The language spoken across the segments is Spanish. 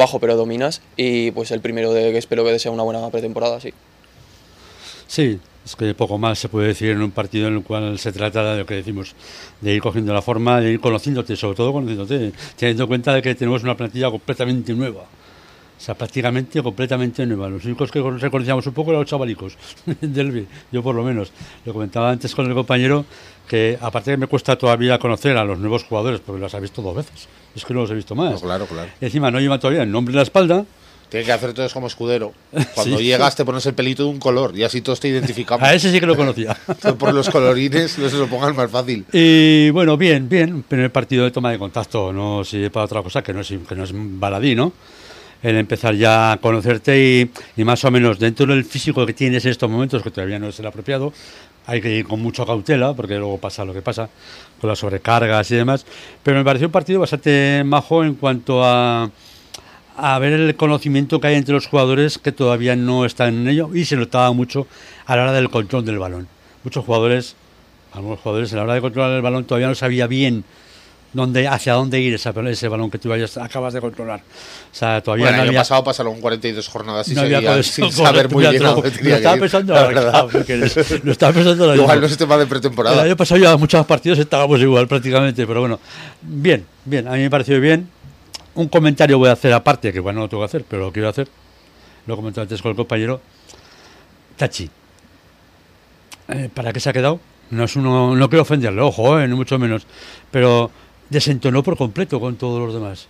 bajo, pero dominas. Y pues el primero que espero que sea una buena pretemporada, sí. Sí, es que poco más se puede decir en un partido en el cual se trata de lo que decimos, de ir cogiendo la forma, de ir conociéndote, sobre todo conociéndote, teniendo en cuenta de que tenemos una plantilla completamente nueva. O sea, prácticamente completamente nueva. Los únicos que reconocíamos un poco eran los chavalicos del B, yo por lo menos. Lo comentaba antes con el compañero que, aparte que me cuesta todavía conocer a los nuevos jugadores, porque los he visto 2 veces, es que no los he visto más. No, claro. Y encima no llevan todavía el nombre en la espalda. Tienes que hacer todo eso como escudero. Cuando llegas te pones el pelito de un color y así todos te identificamos. A ese sí que lo conocía. Por los colorines no se lo pongan más fácil. Y bueno, bien. Primer partido de toma de contacto, no sirve para otra cosa que no es baladí, ¿no? El empezar ya a conocerte y más o menos dentro del físico que tienes en estos momentos, que todavía no es el apropiado, hay que ir con mucha cautela, porque luego pasa lo que pasa, con las sobrecargas y demás. Pero me pareció un partido bastante majo en cuanto a ver el conocimiento que hay entre los jugadores que todavía no están en ello, y se notaba mucho a la hora del control del balón. Algunos jugadores a la hora de controlar el balón todavía no sabía bien hacia dónde ir ese balón que tú acabas de controlar. O sea, todavía bueno, no el año había pasado pasaron 42 jornadas y no seguían sin saber muy bien a dónde tenía que ir. Lo estaba pensando igual no es tema de pretemporada. El año pasado ya muchos partidos estábamos igual prácticamente, pero bueno, bien, a mí me pareció bien. Un comentario voy a hacer aparte, que bueno, no lo tengo que hacer, pero lo quiero hacer. Lo comenté antes con el compañero. Tachi, ¿para qué se ha quedado? No quiero ofenderle, ojo, ni mucho menos, pero desentonó por completo con todos los demás.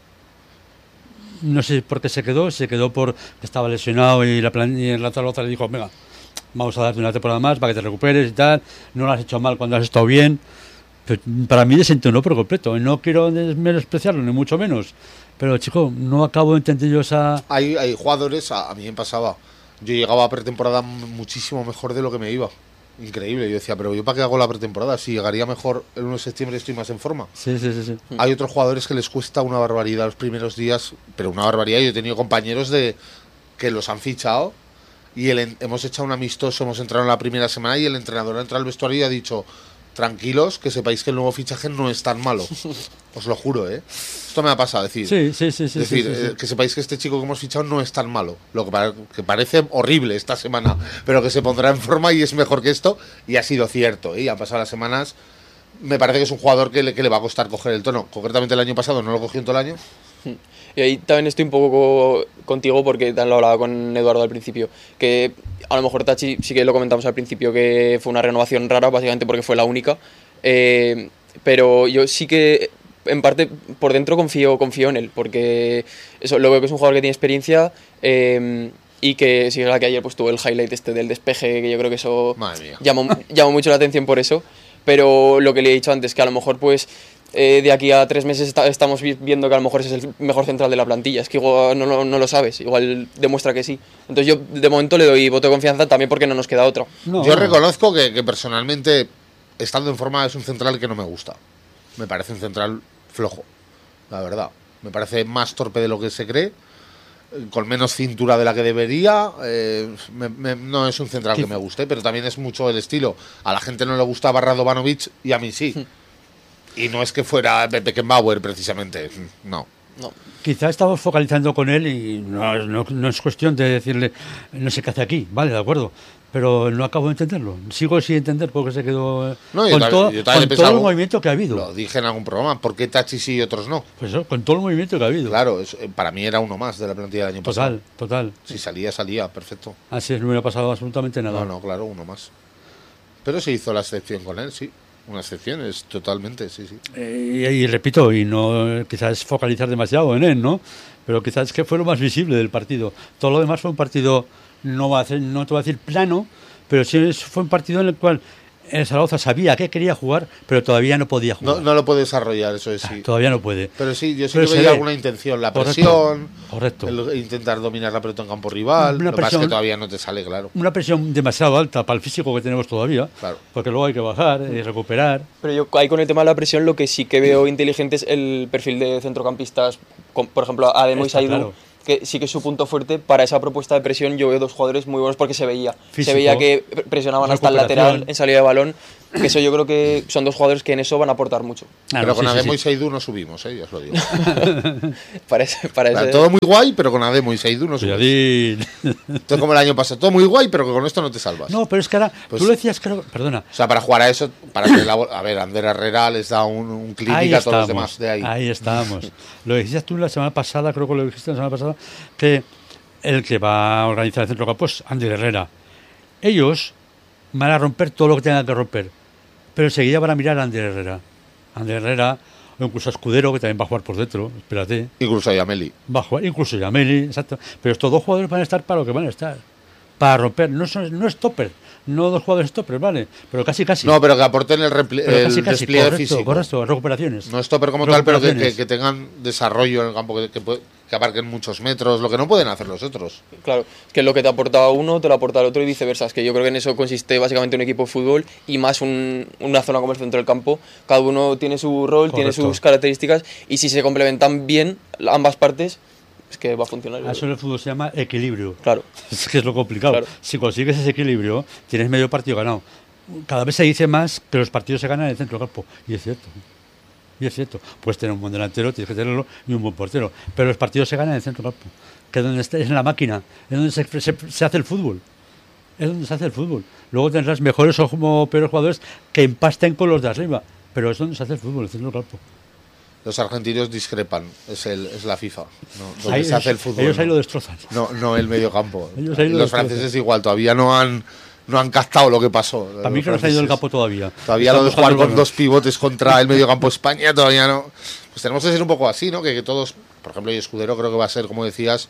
No sé por qué se quedó porque estaba lesionado y la Zaragoza le dijo, venga, vamos a darte una temporada más para que te recuperes y tal, no lo has hecho mal cuando has estado bien. Pero para mí desentonó por completo, no quiero menospreciarlo, ni mucho menos, pero chico, no acabo de entender yo esa... Hay jugadores, a mí me pasaba, yo llegaba a pretemporada muchísimo mejor de lo que me iba. Increíble, yo decía, pero ¿yo para qué hago la pretemporada? Si llegaría mejor el 1 de septiembre estoy más en forma. Sí. Hay otros jugadores que les cuesta una barbaridad los primeros días, pero una barbaridad. Yo he tenido compañeros que los han fichado y hemos echado un amistoso, hemos entrado en la primera semana y el entrenador ha entrado al vestuario y ha dicho, tranquilos, que sepáis que el nuevo fichaje no es tan malo. Os lo juro, ¿eh? Esto me ha pasado, decir. Sí. Que sepáis que este chico que hemos fichado no es tan malo. Lo que parece horrible esta semana, pero que se pondrá en forma y es mejor que esto. Y ha sido cierto, ¿eh? Y han pasado las semanas. Me parece que es un jugador que le va a costar coger el tono. Concretamente el año pasado no lo cogió en todo el año. Y ahí también estoy un poco contigo porque también lo hablaba con Eduardo al principio, que a lo mejor Tachi sí que lo comentamos al principio que fue una renovación rara, básicamente porque fue la única, pero yo sí que en parte por dentro confío en él, porque eso, lo veo que es un jugador que tiene experiencia y que sí es verdad que ayer pues tuvo el highlight del despeje, que yo creo que eso llamó mucho la atención por eso, pero lo que le he dicho antes, que a lo mejor pues de aquí a 3 meses estamos viendo que a lo mejor ese es el mejor central de la plantilla. Es que igual no lo sabes, igual demuestra que sí. Entonces yo de momento le doy voto de confianza también porque no nos queda otro. Yo reconozco que personalmente, estando en forma, es un central que no me gusta. Me parece un central flojo, la verdad. Me parece más torpe de lo que se cree, con menos cintura de la que debería. No es un central que me guste, pero también es mucho el estilo. A la gente no le gustaba Radovanovic y a mí sí. Y no es que fuera Beckenbauer, precisamente. No. Quizá estamos focalizando con él y no es cuestión de decirle, no sé qué hace aquí, vale, de acuerdo. Pero no acabo de entenderlo. Sigo sin entender por qué se quedó con todo el movimiento que ha habido. Lo dije en algún programa, ¿por qué Tachi sí y otros no? Pues eso, con todo el movimiento que ha habido. Claro, para mí era uno más de la plantilla del año pasado. Total. Si salía, perfecto. Así es, no hubiera pasado absolutamente nada. No, claro, uno más. Pero se hizo la excepción con él, sí. Una excepción, es totalmente, sí. Y repito, y no quizás focalizar demasiado en él, ¿no? Pero quizás es que fue lo más visible del partido. Todo lo demás fue un partido, no te voy a decir plano, pero sí fue un partido en el cual el Zaragoza sabía que quería jugar, pero todavía no podía jugar. No lo puede desarrollar, eso es sí. Todavía no puede. Pero sí, yo sí que veía alguna intención, la presión, correcto. Intentar dominar la pelota en campo rival, lo que pasa es que todavía no te sale, claro. Una presión demasiado alta para el físico que tenemos todavía, claro. Porque luego hay que bajar y recuperar. Pero yo ahí con el tema de la presión lo que sí que veo inteligente es el perfil de centrocampistas, por ejemplo, Ademo y Saidu. Claro. Que sí que es su punto fuerte. Para esa propuesta de presión yo veo 2 jugadores muy buenos porque se veía que presionaban hasta el lateral en salida de balón Que eso yo creo que son dos jugadores que en eso van a aportar mucho. Pero con Ademo y Seydou no subimos, ya os lo digo. Para Todo muy guay, pero con Ademo y Seydou no subimos. Esto es como el año pasado, todo muy guay, pero que con esto no te salvas. No, pero es que ahora, pues, tú lo decías, creo, perdona. O sea, para jugar a eso, para que a ver, Ander Herrera les da un clínica a todos los demás de ahí. Ahí estábamos. Lo decías tú la semana pasada, creo que lo dijiste la semana pasada, que el que va a organizar el centrocampo es Ander Herrera. Ellos van a romper todo lo que tengan que romper, pero enseguida van a mirar a Ander Herrera. Ander Herrera, o incluso a Escudero, que también va a jugar por dentro, espérate. Incluso a Yameli. Va a jugar, incluso Yameli, exacto. Pero estos dos jugadores van a estar para lo que van a estar. Para romper, no es stopper, no dos jugadores stopper, ¿vale? Pero casi. No, pero que aporten el despliegue correcto, físico. Correcto, recuperaciones. No stopper como tal, pero que tengan desarrollo en el campo, que abarquen muchos metros, lo que no pueden hacer los otros. Claro, es que lo que te aporta uno te lo aporta el otro y viceversa. Es que yo creo que en eso consiste básicamente un equipo de fútbol y más una zona como el centro del campo. Cada uno tiene su rol, tiene sus características y si se complementan bien ambas partes, es que va a funcionar. Eso en el fútbol se llama equilibrio. Claro. Es que es lo complicado. Claro. Si consigues ese equilibrio, tienes medio partido ganado. Cada vez se dice más que los partidos se ganan en el centro del campo. Y es cierto. Puedes tener un buen delantero, tienes que tenerlo, y un buen portero. Pero los partidos se ganan en el centro del campo. Que es donde está, es en la máquina. Es donde se hace el fútbol. Luego tendrás mejores o como peores jugadores que empasten con los de arriba. Pero es donde se hace el fútbol, el centro del campo. Los argentinos discrepan, es la FIFA, donde se hace el fútbol. Ellos ahí lo destrozan. No el medio campo. Los franceses igual, todavía no han captado lo que pasó. A mí que no se ha ido el campo todavía. Todavía lo de jugar con dos pivotes contra el medio campo España, todavía no. Pues tenemos que ser un poco así, ¿no? Que todos, por ejemplo, y Escudero creo que va a ser, como decías,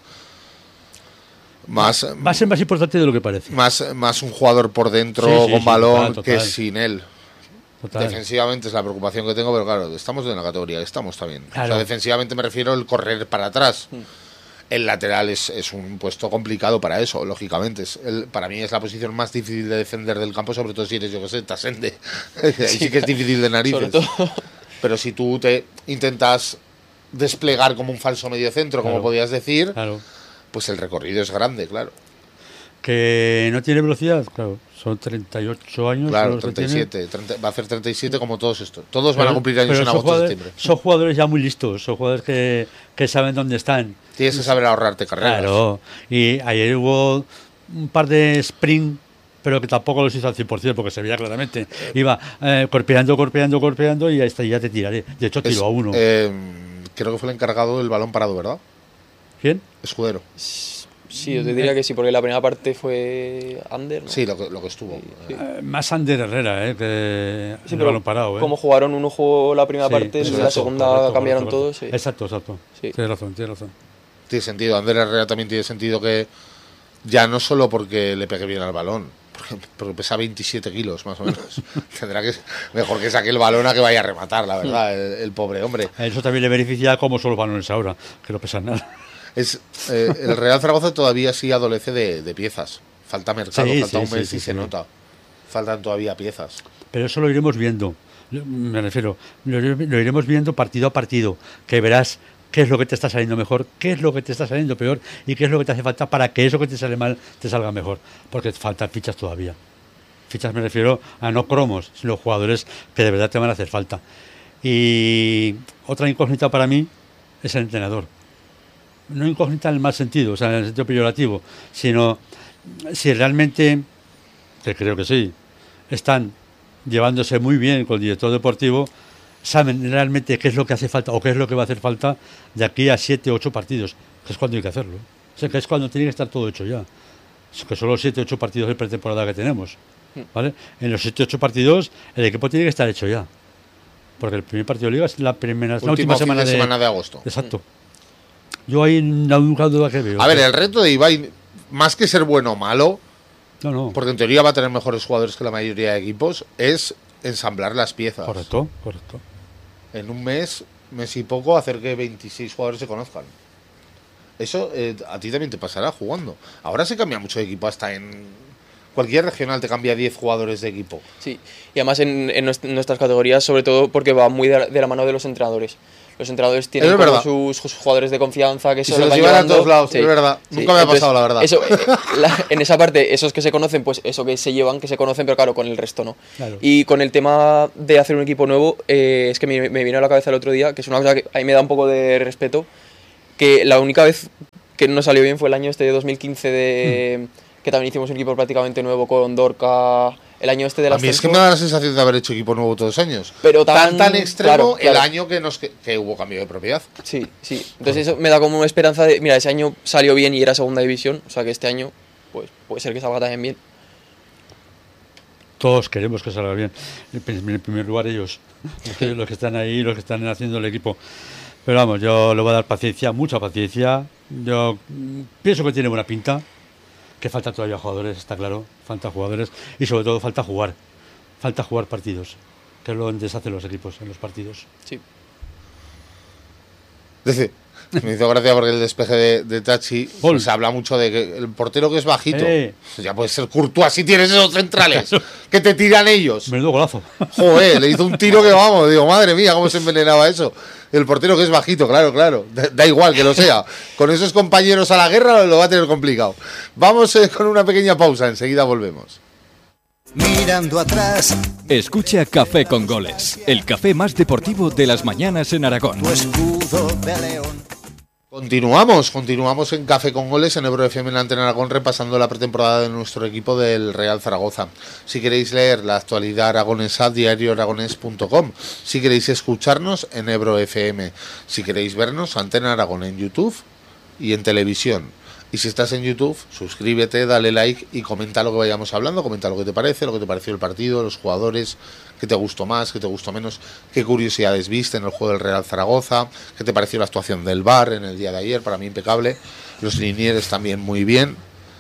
va a ser más importante de lo que parece. Más un jugador por dentro con balón total. que sin él. Total. Defensivamente es la preocupación que tengo, pero claro, estamos en la categoría, estamos también. Claro. O sea, defensivamente me refiero al correr para atrás. El lateral es un puesto complicado para eso, lógicamente. Para mí es la posición más difícil de defender del campo, sobre todo si eres, yo que sé, Tasende. Ahí sí que es difícil de narices. Pero si tú te intentas desplegar como un falso mediocentro, como podías decir, pues el recorrido es grande, claro. Que no tiene velocidad, claro. Son 38 años. Claro, 37. Va a hacer 37 como todos estos. Todos van a cumplir años en agosto, septiembre. Son jugadores ya muy listos. Son jugadores que saben dónde están. Tienes que saber ahorrarte carreras. Claro. Y ayer hubo un par de sprint, pero que tampoco los hizo al 100%, porque se veía claramente. Iba corpeando y hasta ya te tiraré. De hecho, tiró a uno. Creo que fue el encargado del balón parado, ¿verdad? ¿Quién? Escudero. Sí, yo te diría que sí, porque la primera parte fue Ander, ¿no? Sí, lo que estuvo. Sí. Más Ander Herrera, que sí, pero balón parado. Como jugaron uno jugó la primera parte, y la segunda cambiaron todos. Sí. Exacto. Sí. Tienes razón. Tiene sentido. Ander Herrera también tiene sentido que ya no solo porque le pegue bien al balón, porque pesa 27 kilos más o menos. Tendrá que mejor que saque el balón a que vaya a rematar, la verdad, el pobre hombre. Eso también le beneficia como son los balones ahora, que no pesan nada. El Real Zaragoza todavía sí adolece de piezas. Falta mercado, falta un mes y se nota. Faltan todavía piezas. Pero eso lo iremos viendo. Me refiero, lo iremos viendo partido a partido. Que verás qué es lo que te está saliendo mejor, qué es lo que te está saliendo peor y qué es lo que te hace falta para que eso que te sale mal te salga mejor. Porque faltan fichas todavía. Fichas me refiero a no cromos, sino jugadores que de verdad te van a hacer falta. Y otra incógnita para mí es el entrenador. No incógnita en el mal sentido, o sea, en el sentido peyorativo, sino si realmente, que creo que sí, están llevándose muy bien con el director deportivo, saben realmente qué es lo que hace falta o qué es lo que va a hacer falta de aquí a 7 o 8 partidos, que es cuando hay que hacerlo. O sea, que es cuando tiene que estar todo hecho ya. Que son los 7 o 8 partidos de pretemporada que tenemos. ¿Vale? En los 7 o 8 partidos el equipo tiene que estar hecho ya. Porque el primer partido de Liga es la última semana de agosto. Exacto. Yo ahí la única duda que veo. A ver, el reto de Ibai, más que ser bueno o malo, no. Porque en teoría va a tener mejores jugadores que la mayoría de equipos, es ensamblar las piezas. Correcto. En un mes y poco, hacer que 26 jugadores se conozcan. Eso a ti también te pasará jugando. Ahora se cambia mucho de equipo, hasta en cualquier regional te cambia 10 jugadores de equipo. Sí, y además en nuestras categorías, sobre todo porque va muy de la mano de los entrenadores. los entrenadores tienen Es como verdad. sus jugadores de confianza que Y se se los los van llevan a llevando. todos lados, Sí, es verdad. sí. Nunca me ha pasado, la verdad. Eso, en esa parte, esos que se conocen, pues eso que se llevan, que se conocen, pero claro, con el resto no. Claro. Y con el tema de hacer un equipo nuevo, es que me vino a la cabeza el otro día, que es una cosa que a mí me da un poco de respeto, que la única vez que no salió bien fue el año este de 2015 que también hicimos un equipo prácticamente nuevo con Dorca, el año este de la A mí es que me da la sensación de haber hecho equipo nuevo todos los años. Pero tan extremo claro. el año que hubo cambio de propiedad. Sí, sí. Entonces eso me da como una esperanza de, mira, ese año salió bien y era segunda división, o sea que este año pues puede ser que salga también bien. Todos queremos que salga bien. En primer lugar ellos, los que están ahí, los que están haciendo el equipo. Pero vamos, yo le voy a dar paciencia, mucha paciencia. Yo pienso que tiene buena pinta, que falta todavía jugadores, está claro, falta jugadores y sobre todo falta jugar partidos, que es lo donde se hacen los equipos, en los partidos. Sí. Dice, me hizo gracia porque el despeje de Tachi se habla mucho de que el portero que es bajito, ya puede ser Courtois si tienes esos centrales que te tiran ellos. Menudo golazo. Joder, le hizo un tiro que vamos, digo, madre mía, cómo se envenenaba eso. El portero que es bajito, claro, da igual que lo sea. Con esos compañeros a la guerra lo va a tener complicado. Vamos con una pequeña pausa, enseguida volvemos. Mirando atrás, escucha Café con Goles, el café más deportivo de las mañanas en Aragón. tu escudo de león. Continuamos en Café con Goles en Ebro FM en la Antena Aragón, repasando la pretemporada de nuestro equipo del Real Zaragoza. Si queréis leer la actualidad aragonesa, diarioaragones.com. Si queréis escucharnos, en Ebro FM. Si queréis vernos, Antena Aragón en YouTube y en televisión. Y si estás en YouTube, suscríbete, dale like y comenta lo que vayamos hablando, comenta lo que te parece, lo que te pareció el partido, los jugadores, qué te gustó más, qué te gustó menos, qué curiosidades viste en el juego del Real Zaragoza, qué te pareció la actuación del VAR en el día de ayer, para mí impecable, los linieres también muy bien,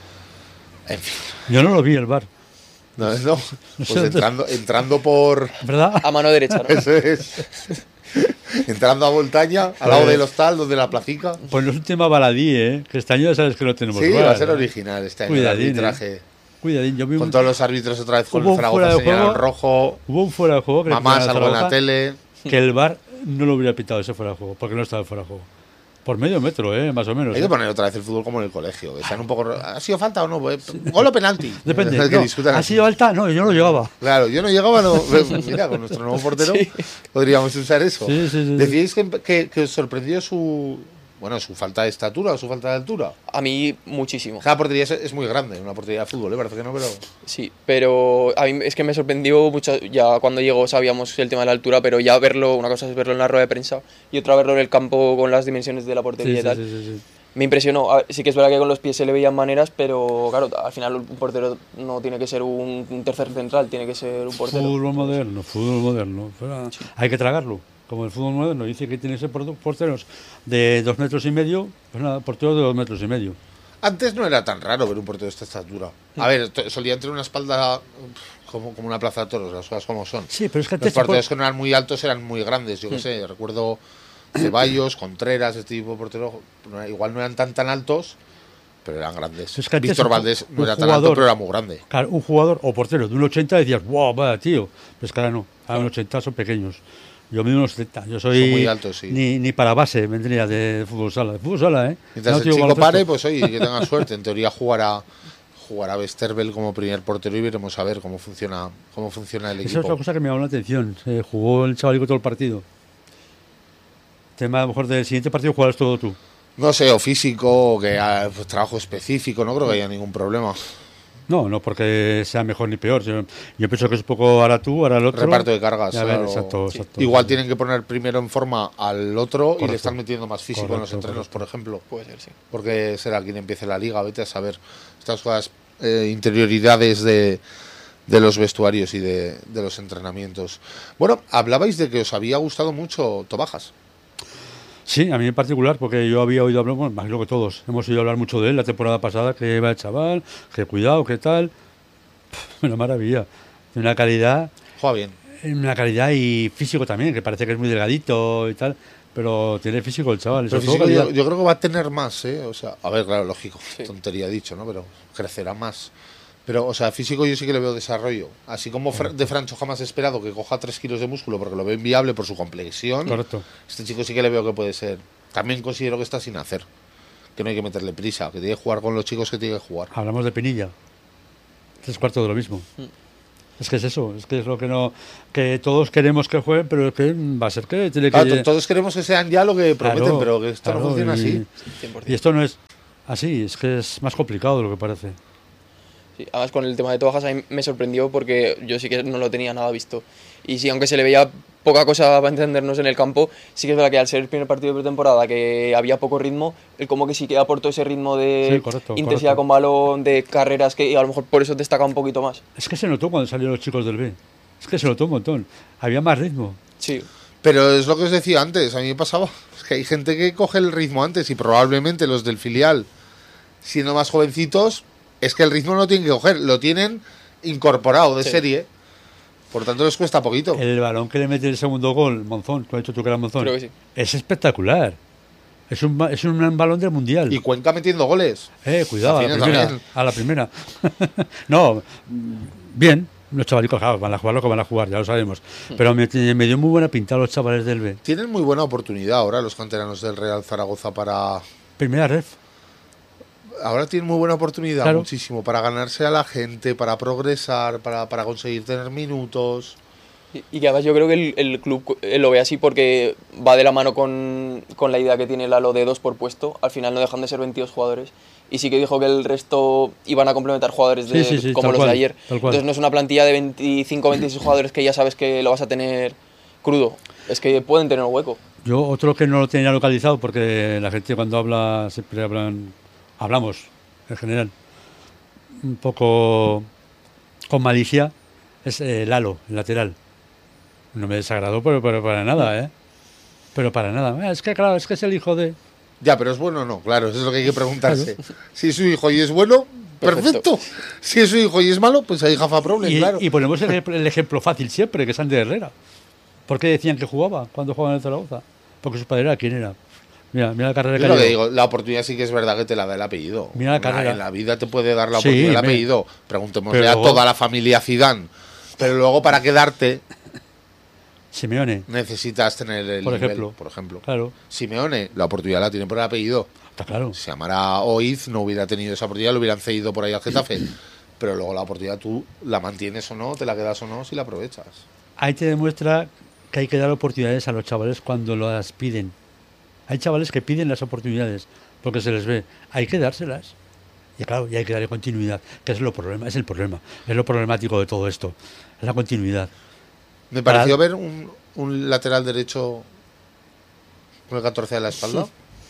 en fin. Yo no lo vi el VAR. No, pues entrando por... ¿Verdad? A mano derecha, ¿no? Eso es. Entrando a Voltaña, al lado del hostal, donde la placica. Pues no es un tema baladí, que este año ya sabes que no tenemos Sí, VAR, va a ser original este año el arbitraje. Cuidadín, yo vi Con todos los árbitros otra vez con Hubo el un fuera Zaragoza de juego. señalado rojo. Hubo un fuera de juego que Mamá le salgo en la Zaragoza, tele. que el VAR no lo hubiera pitado ese fuera de juego, porque no estaba fuera de juego. Por medio metro, más o menos. Hay que poner otra vez el fútbol como en el colegio, que sean un poco... ¿Ha sido falta o no? Pues, gol o penalti. Depende. Que No, discutan ¿ha así. sido alta? No, yo no llegaba. Claro, yo no llegaba, no. Mira, con nuestro nuevo portero podríamos usar eso. Sí. ¿Decíais que os sorprendió su falta de estatura o su falta de altura? A mí muchísimo. Cada portería es muy grande, una portería de fútbol, parece que no, pero... Sí, pero a mí es que me sorprendió mucho, ya cuando llegó sabíamos el tema de la altura, pero ya verlo, una cosa es verlo en la rueda de prensa y otra verlo en el campo con las dimensiones de la portería y tal. Sí. Me impresionó. Sí que es verdad que con los pies se le veían maneras, pero claro, al final un portero no tiene que ser un tercer central, tiene que ser un portero. Fútbol moderno. Hay que tragarlo. Como el fútbol moderno dice que tiene que ser porteros de 2,5 metros, pues nada, porteros de 2,5 metros. Antes no era tan raro ver un portero de esta estatura. A ver, solía tener una espalda como una plaza de toros, las cosas como son. Sí, pero es que Los porteros que no eran muy altos eran muy grandes, yo qué sé, recuerdo Ceballos, Contreras, este tipo de porteros, igual no eran tan altos, pero eran grandes. Es que antes Víctor Valdés no era tan alto, pero era muy grande. Claro, un jugador o portero de 1,80 decías, wow, vaya tío. Pues que ahora no, a 1,80 son pequeños. Yo mido unos 70, yo soy Son muy altos, sí. ni para base vendría de fútbol sala. De fútbol sala, Mientras No, el chico baloncesto. pare, pues oye, que tenga suerte. En teoría jugará Westerveld como primer portero y veremos a ver cómo funciona el Esa equipo. es otra cosa que me llamó la atención. Jugó el chavalico todo el partido. Tema, a lo mejor del siguiente partido jugarás todo tú. No sé, o físico, o que pues, trabajo específico, no creo que haya ningún problema. No porque sea mejor ni peor. Yo pienso que es un poco ahora tú, ahora el otro. Reparto de cargas. Y a ver, claro. exacto. Igual tienen que poner primero en forma al otro y Correcto. le están metiendo más físico en los Correcto, entrenos, por ejemplo. Puede ser, sí. Porque será quien empiece la liga, vete a saber estas cosas, interioridades de los vestuarios y de los entrenamientos. Bueno, hablabais de que os había gustado mucho Tobajas. Sí, a mí en particular, porque yo había oído hablar, bueno, imagino que todos hemos oído hablar mucho de él la temporada pasada, que va el chaval, que cuidado, que tal. Una maravilla. De una calidad y físico también, que parece que es muy delgadito y tal, pero tiene físico el chaval. Pero sobre todo físico, calidad. yo creo que va a tener más, ¿eh? O sea, a ver, claro, lógico, Sí. tontería dicho, ¿no? Pero crecerá más Pero, o sea, físico yo sí que le veo desarrollo. Así como de Francho jamás he esperado que coja 3 kilos de músculo porque lo veo inviable por su complexión. Correcto. Este chico sí que le veo que puede ser. También considero que está sin hacer. Que no hay que meterle prisa, que tiene que jugar con los chicos que tiene que jugar. Hablamos de Pinilla. 3/4 de lo mismo. Es que es eso, es que es lo que no. Que todos queremos que jueguen, pero es que va a ser que tiene que. Claro, todos queremos que sean ya lo que prometen, Claro, pero que esto claro, no funciona y, así. 100%. Y esto no es así, es que es más complicado de lo que parece. Sí, además con el tema de Tobajas a mí me sorprendió porque yo sí que no lo tenía nada visto. Y sí, aunque se le veía poca cosa para entendernos en el campo, sí que es verdad que al ser el primer partido de pretemporada que había poco ritmo, él como que sí que aportó ese ritmo de Sí, correcto, intensidad correcto. con balón, de carreras que a lo mejor por eso destaca un poquito más. Es que se notó cuando salieron los chicos del B. Es que se notó un montón. Había más ritmo. Sí, Pero es lo que os decía antes, a mí me pasaba. Es que hay gente que coge el ritmo antes y probablemente los del filial, siendo más jovencitos, es que el ritmo no lo tienen que coger, lo tienen incorporado de Sí. serie. Por tanto, les cuesta poquito. El balón que le mete el segundo gol, Monzón, tú has dicho tú que era Monzón, creo que sí. es espectacular. Es un balón del mundial. Y Cuenca metiendo goles. Cuidado, a la Hacienda primera. también. A la primera. No, bien. Los chavalicos, claro, van a jugar lo que van a jugar, ya lo sabemos. Pero me dio muy buena pinta los chavales del B. Tienen muy buena oportunidad ahora los canteranos del Real Zaragoza para... Primera ref. Ahora tienen muy buena oportunidad, Claro. muchísimo, para ganarse a la gente, para progresar, para conseguir tener minutos. Y que además yo creo que el club lo ve así porque va de la mano con la idea que tiene Lalo de 2 por puesto. Al final no dejan de ser 22 jugadores. Y sí que dijo que el resto iban a complementar jugadores Sí, como tal los cual, de ayer. tal cual. Entonces no es una plantilla de 25 o 26 jugadores que ya sabes que lo vas a tener crudo. Es que pueden tener un hueco. Yo otro que no lo tenía localizado, porque la gente cuando habla, siempre hablamos en general, un poco con malicia, es Lalo, el lateral. No me desagradó, pero para nada, ¿eh? Pero para nada. Es que claro, es que es el hijo de... Ya, pero ¿es bueno o no? Claro, eso es lo que hay que preguntarse. Si es su hijo y es bueno, perfecto. Si es su hijo y es malo, pues ahí jafa problem, claro. Y ponemos el ejemplo fácil siempre, que es Ander Herrera. ¿Por qué decían que jugaba cuando jugaba en el Zaragoza? Porque su padre era quien era. Mira la carrera Yo que lo ha que llevado. digo, la oportunidad sí que es verdad que te la da el apellido. Mira la carrera. En la vida te puede dar la Sí, oportunidad el me- apellido. Preguntémosle Pero a luego- toda la familia Zidane. Pero luego para quedarte Simeone, necesitas tener el por nivel, ejemplo. por ejemplo. Claro, Simeone, la oportunidad la tiene por el apellido. está claro. Si se llamara Oiz, no hubiera tenido esa oportunidad, lo hubieran cedido por ahí al Getafe. Pero luego la oportunidad tú la mantienes o no, te la quedas o no, si la aprovechas. Ahí te demuestra que hay que dar oportunidades a los chavales cuando las piden. Hay chavales que piden las oportunidades porque se les ve. Hay que dárselas. Y claro, y hay que darle continuidad, que es el problema, es lo problemático de todo esto, es la continuidad. Me pareció ver un lateral derecho con el 14 de la espalda.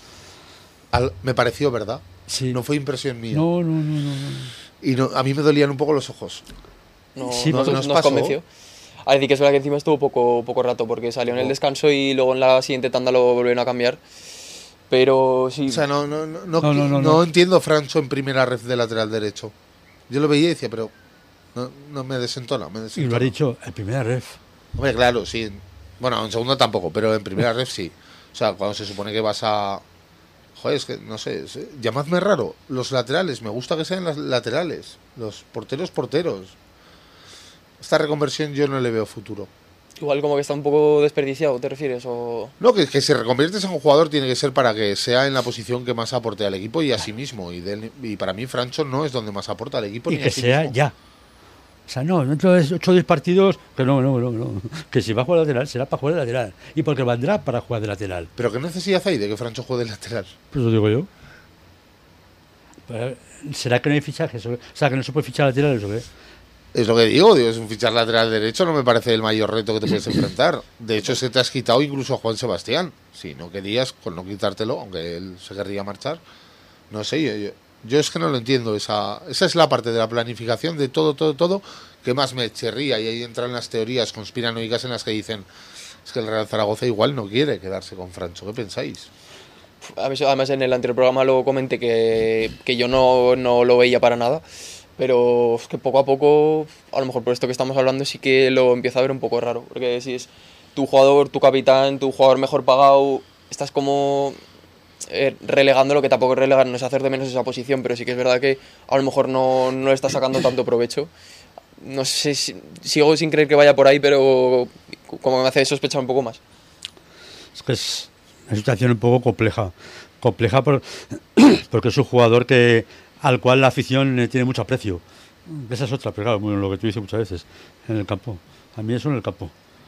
Me pareció, ¿verdad? Sí. No fue impresión mía. No. Y a mí me dolían un poco los ojos. No, Sí, nos, porque nos nos pasó. convenció. A decir que es verdad que encima estuvo poco rato porque salió en el descanso y luego en la siguiente tanda lo volvieron a cambiar. Pero sí, O sea, No. no entiendo Francho en primera red de lateral derecho. Yo lo veía y decía, pero no me desentona. Y lo ha dicho, el primera ref. Hombre, claro, sí. Bueno, en segundo tampoco, pero en primera red sí. O sea, cuando se supone que vas a... Joder, es que no sé, llamadme raro. Los laterales, me gusta que sean los laterales. Los porteros. Esta reconversión yo no le veo futuro. igual como que está un poco desperdiciado, ¿te refieres? O... No, que si reconviertes en un jugador tiene que ser para que sea en la posición que más aporte al equipo y a sí mismo. Y para mí Francho no es donde más aporta al equipo Y ni que a sí sea mismo. ya. O sea, no, dentro de 8 o 10 partidos, que no. Que si va a jugar de lateral, será para jugar de lateral. Y porque vendrá para jugar de lateral. Pero ¿qué necesidad hay de que Francho juegue de lateral? Pues lo digo yo. Pero, ¿será que no hay fichajes? O sea, que no se puede fichar laterales o qué? Es lo que digo, es un fichar lateral derecho no me parece el mayor reto que te puedes enfrentar. De hecho, se te has quitado incluso a Juan Sebastián. Si no querías, con no quitártelo, aunque él se querría marchar. No sé, yo es que no lo entiendo. Esa es la parte de la planificación de todo que más me chirría. Y ahí entran las teorías conspiranoicas en las que dicen es que el Real Zaragoza igual no quiere quedarse con Francho. ¿Qué pensáis? Además en el anterior programa lo comenté que yo no lo veía para nada, pero es que poco a poco, a lo mejor por esto que estamos hablando, sí que lo empiezo a ver un poco raro, porque si es tu jugador, tu capitán, tu jugador mejor pagado, estás como relegando, lo que tampoco es relegar, no es hacer de menos esa posición, pero sí que es verdad que a lo mejor no le está sacando tanto provecho. No sé, sigo sin creer que vaya por ahí, pero como me hace sospechar un poco más. Es que es una situación un poco compleja porque es un jugador al cual la afición le tiene mucho aprecio. Esa es otra, pero claro, bueno, lo que tú dices muchas veces, en el campo. A mí eso en el campo.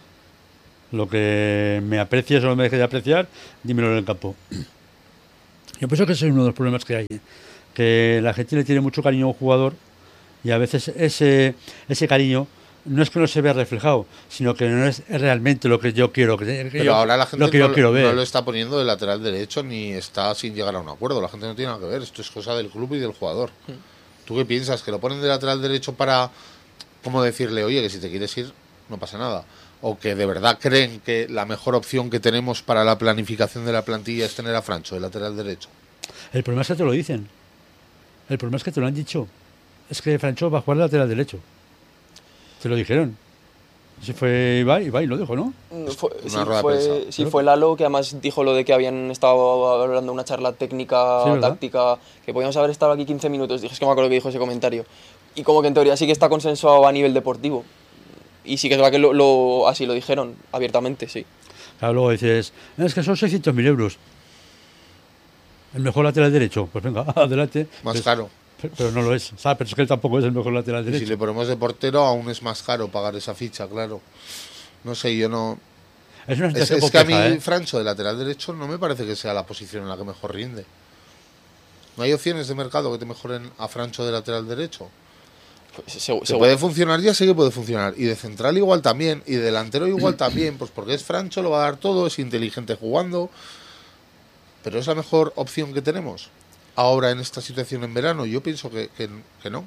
Lo que me aprecies o no me dejes de apreciar, dímelo en el campo. Yo pienso que ese es uno de los problemas que hay, que la gente le tiene mucho cariño a un jugador y a veces ese cariño no es que no se vea reflejado, sino que no es realmente lo que yo quiero pero ahora la gente quiero ver. No lo está poniendo de lateral derecho ni está sin llegar a un acuerdo. La gente no tiene nada que ver. Esto es cosa del club y del jugador. ¿Tú qué piensas? ¿Que lo ponen de lateral derecho para, como decirle, oye, que si te quieres ir, no pasa nada? ¿O que de verdad creen que la mejor opción que tenemos para la planificación de la plantilla es tener a Francho de lateral derecho? El problema es que te lo dicen. El problema es que te lo han dicho. Es que Francho va a jugar de lateral derecho. Te lo dijeron. Si fue Ibai lo dijo, ¿no? Fue Lalo, que además dijo lo de que habían estado hablando de una charla técnica, sí, táctica, que podíamos haber estado aquí 15 minutos. Dije, es que me acuerdo que dijo ese comentario. Y como que en teoría sí que está consensuado a nivel deportivo. Y sí que es verdad que así lo dijeron abiertamente, sí. Claro, luego dices, es que son 600.000 euros. El mejor lateral derecho. Pues venga, adelante. Más caro. Pero no lo es, ¿sabes? Pero es que él tampoco es el mejor lateral Y derecho. si le ponemos de portero, aún es más caro pagar esa ficha, claro. No sé, yo no... Es una Es situación que a compleja, mí Francho de lateral derecho no me parece que sea la posición en la que mejor rinde. ¿No hay opciones de mercado que te mejoren a Francho de lateral derecho? Pues, Se puede funcionar, ya sé que puede funcionar. Y de central igual también. Y de delantero igual también. Pues porque es Francho, lo va a dar todo, es inteligente jugando. Pero es la mejor opción que tenemos ahora en esta situación en verano. Yo pienso que no.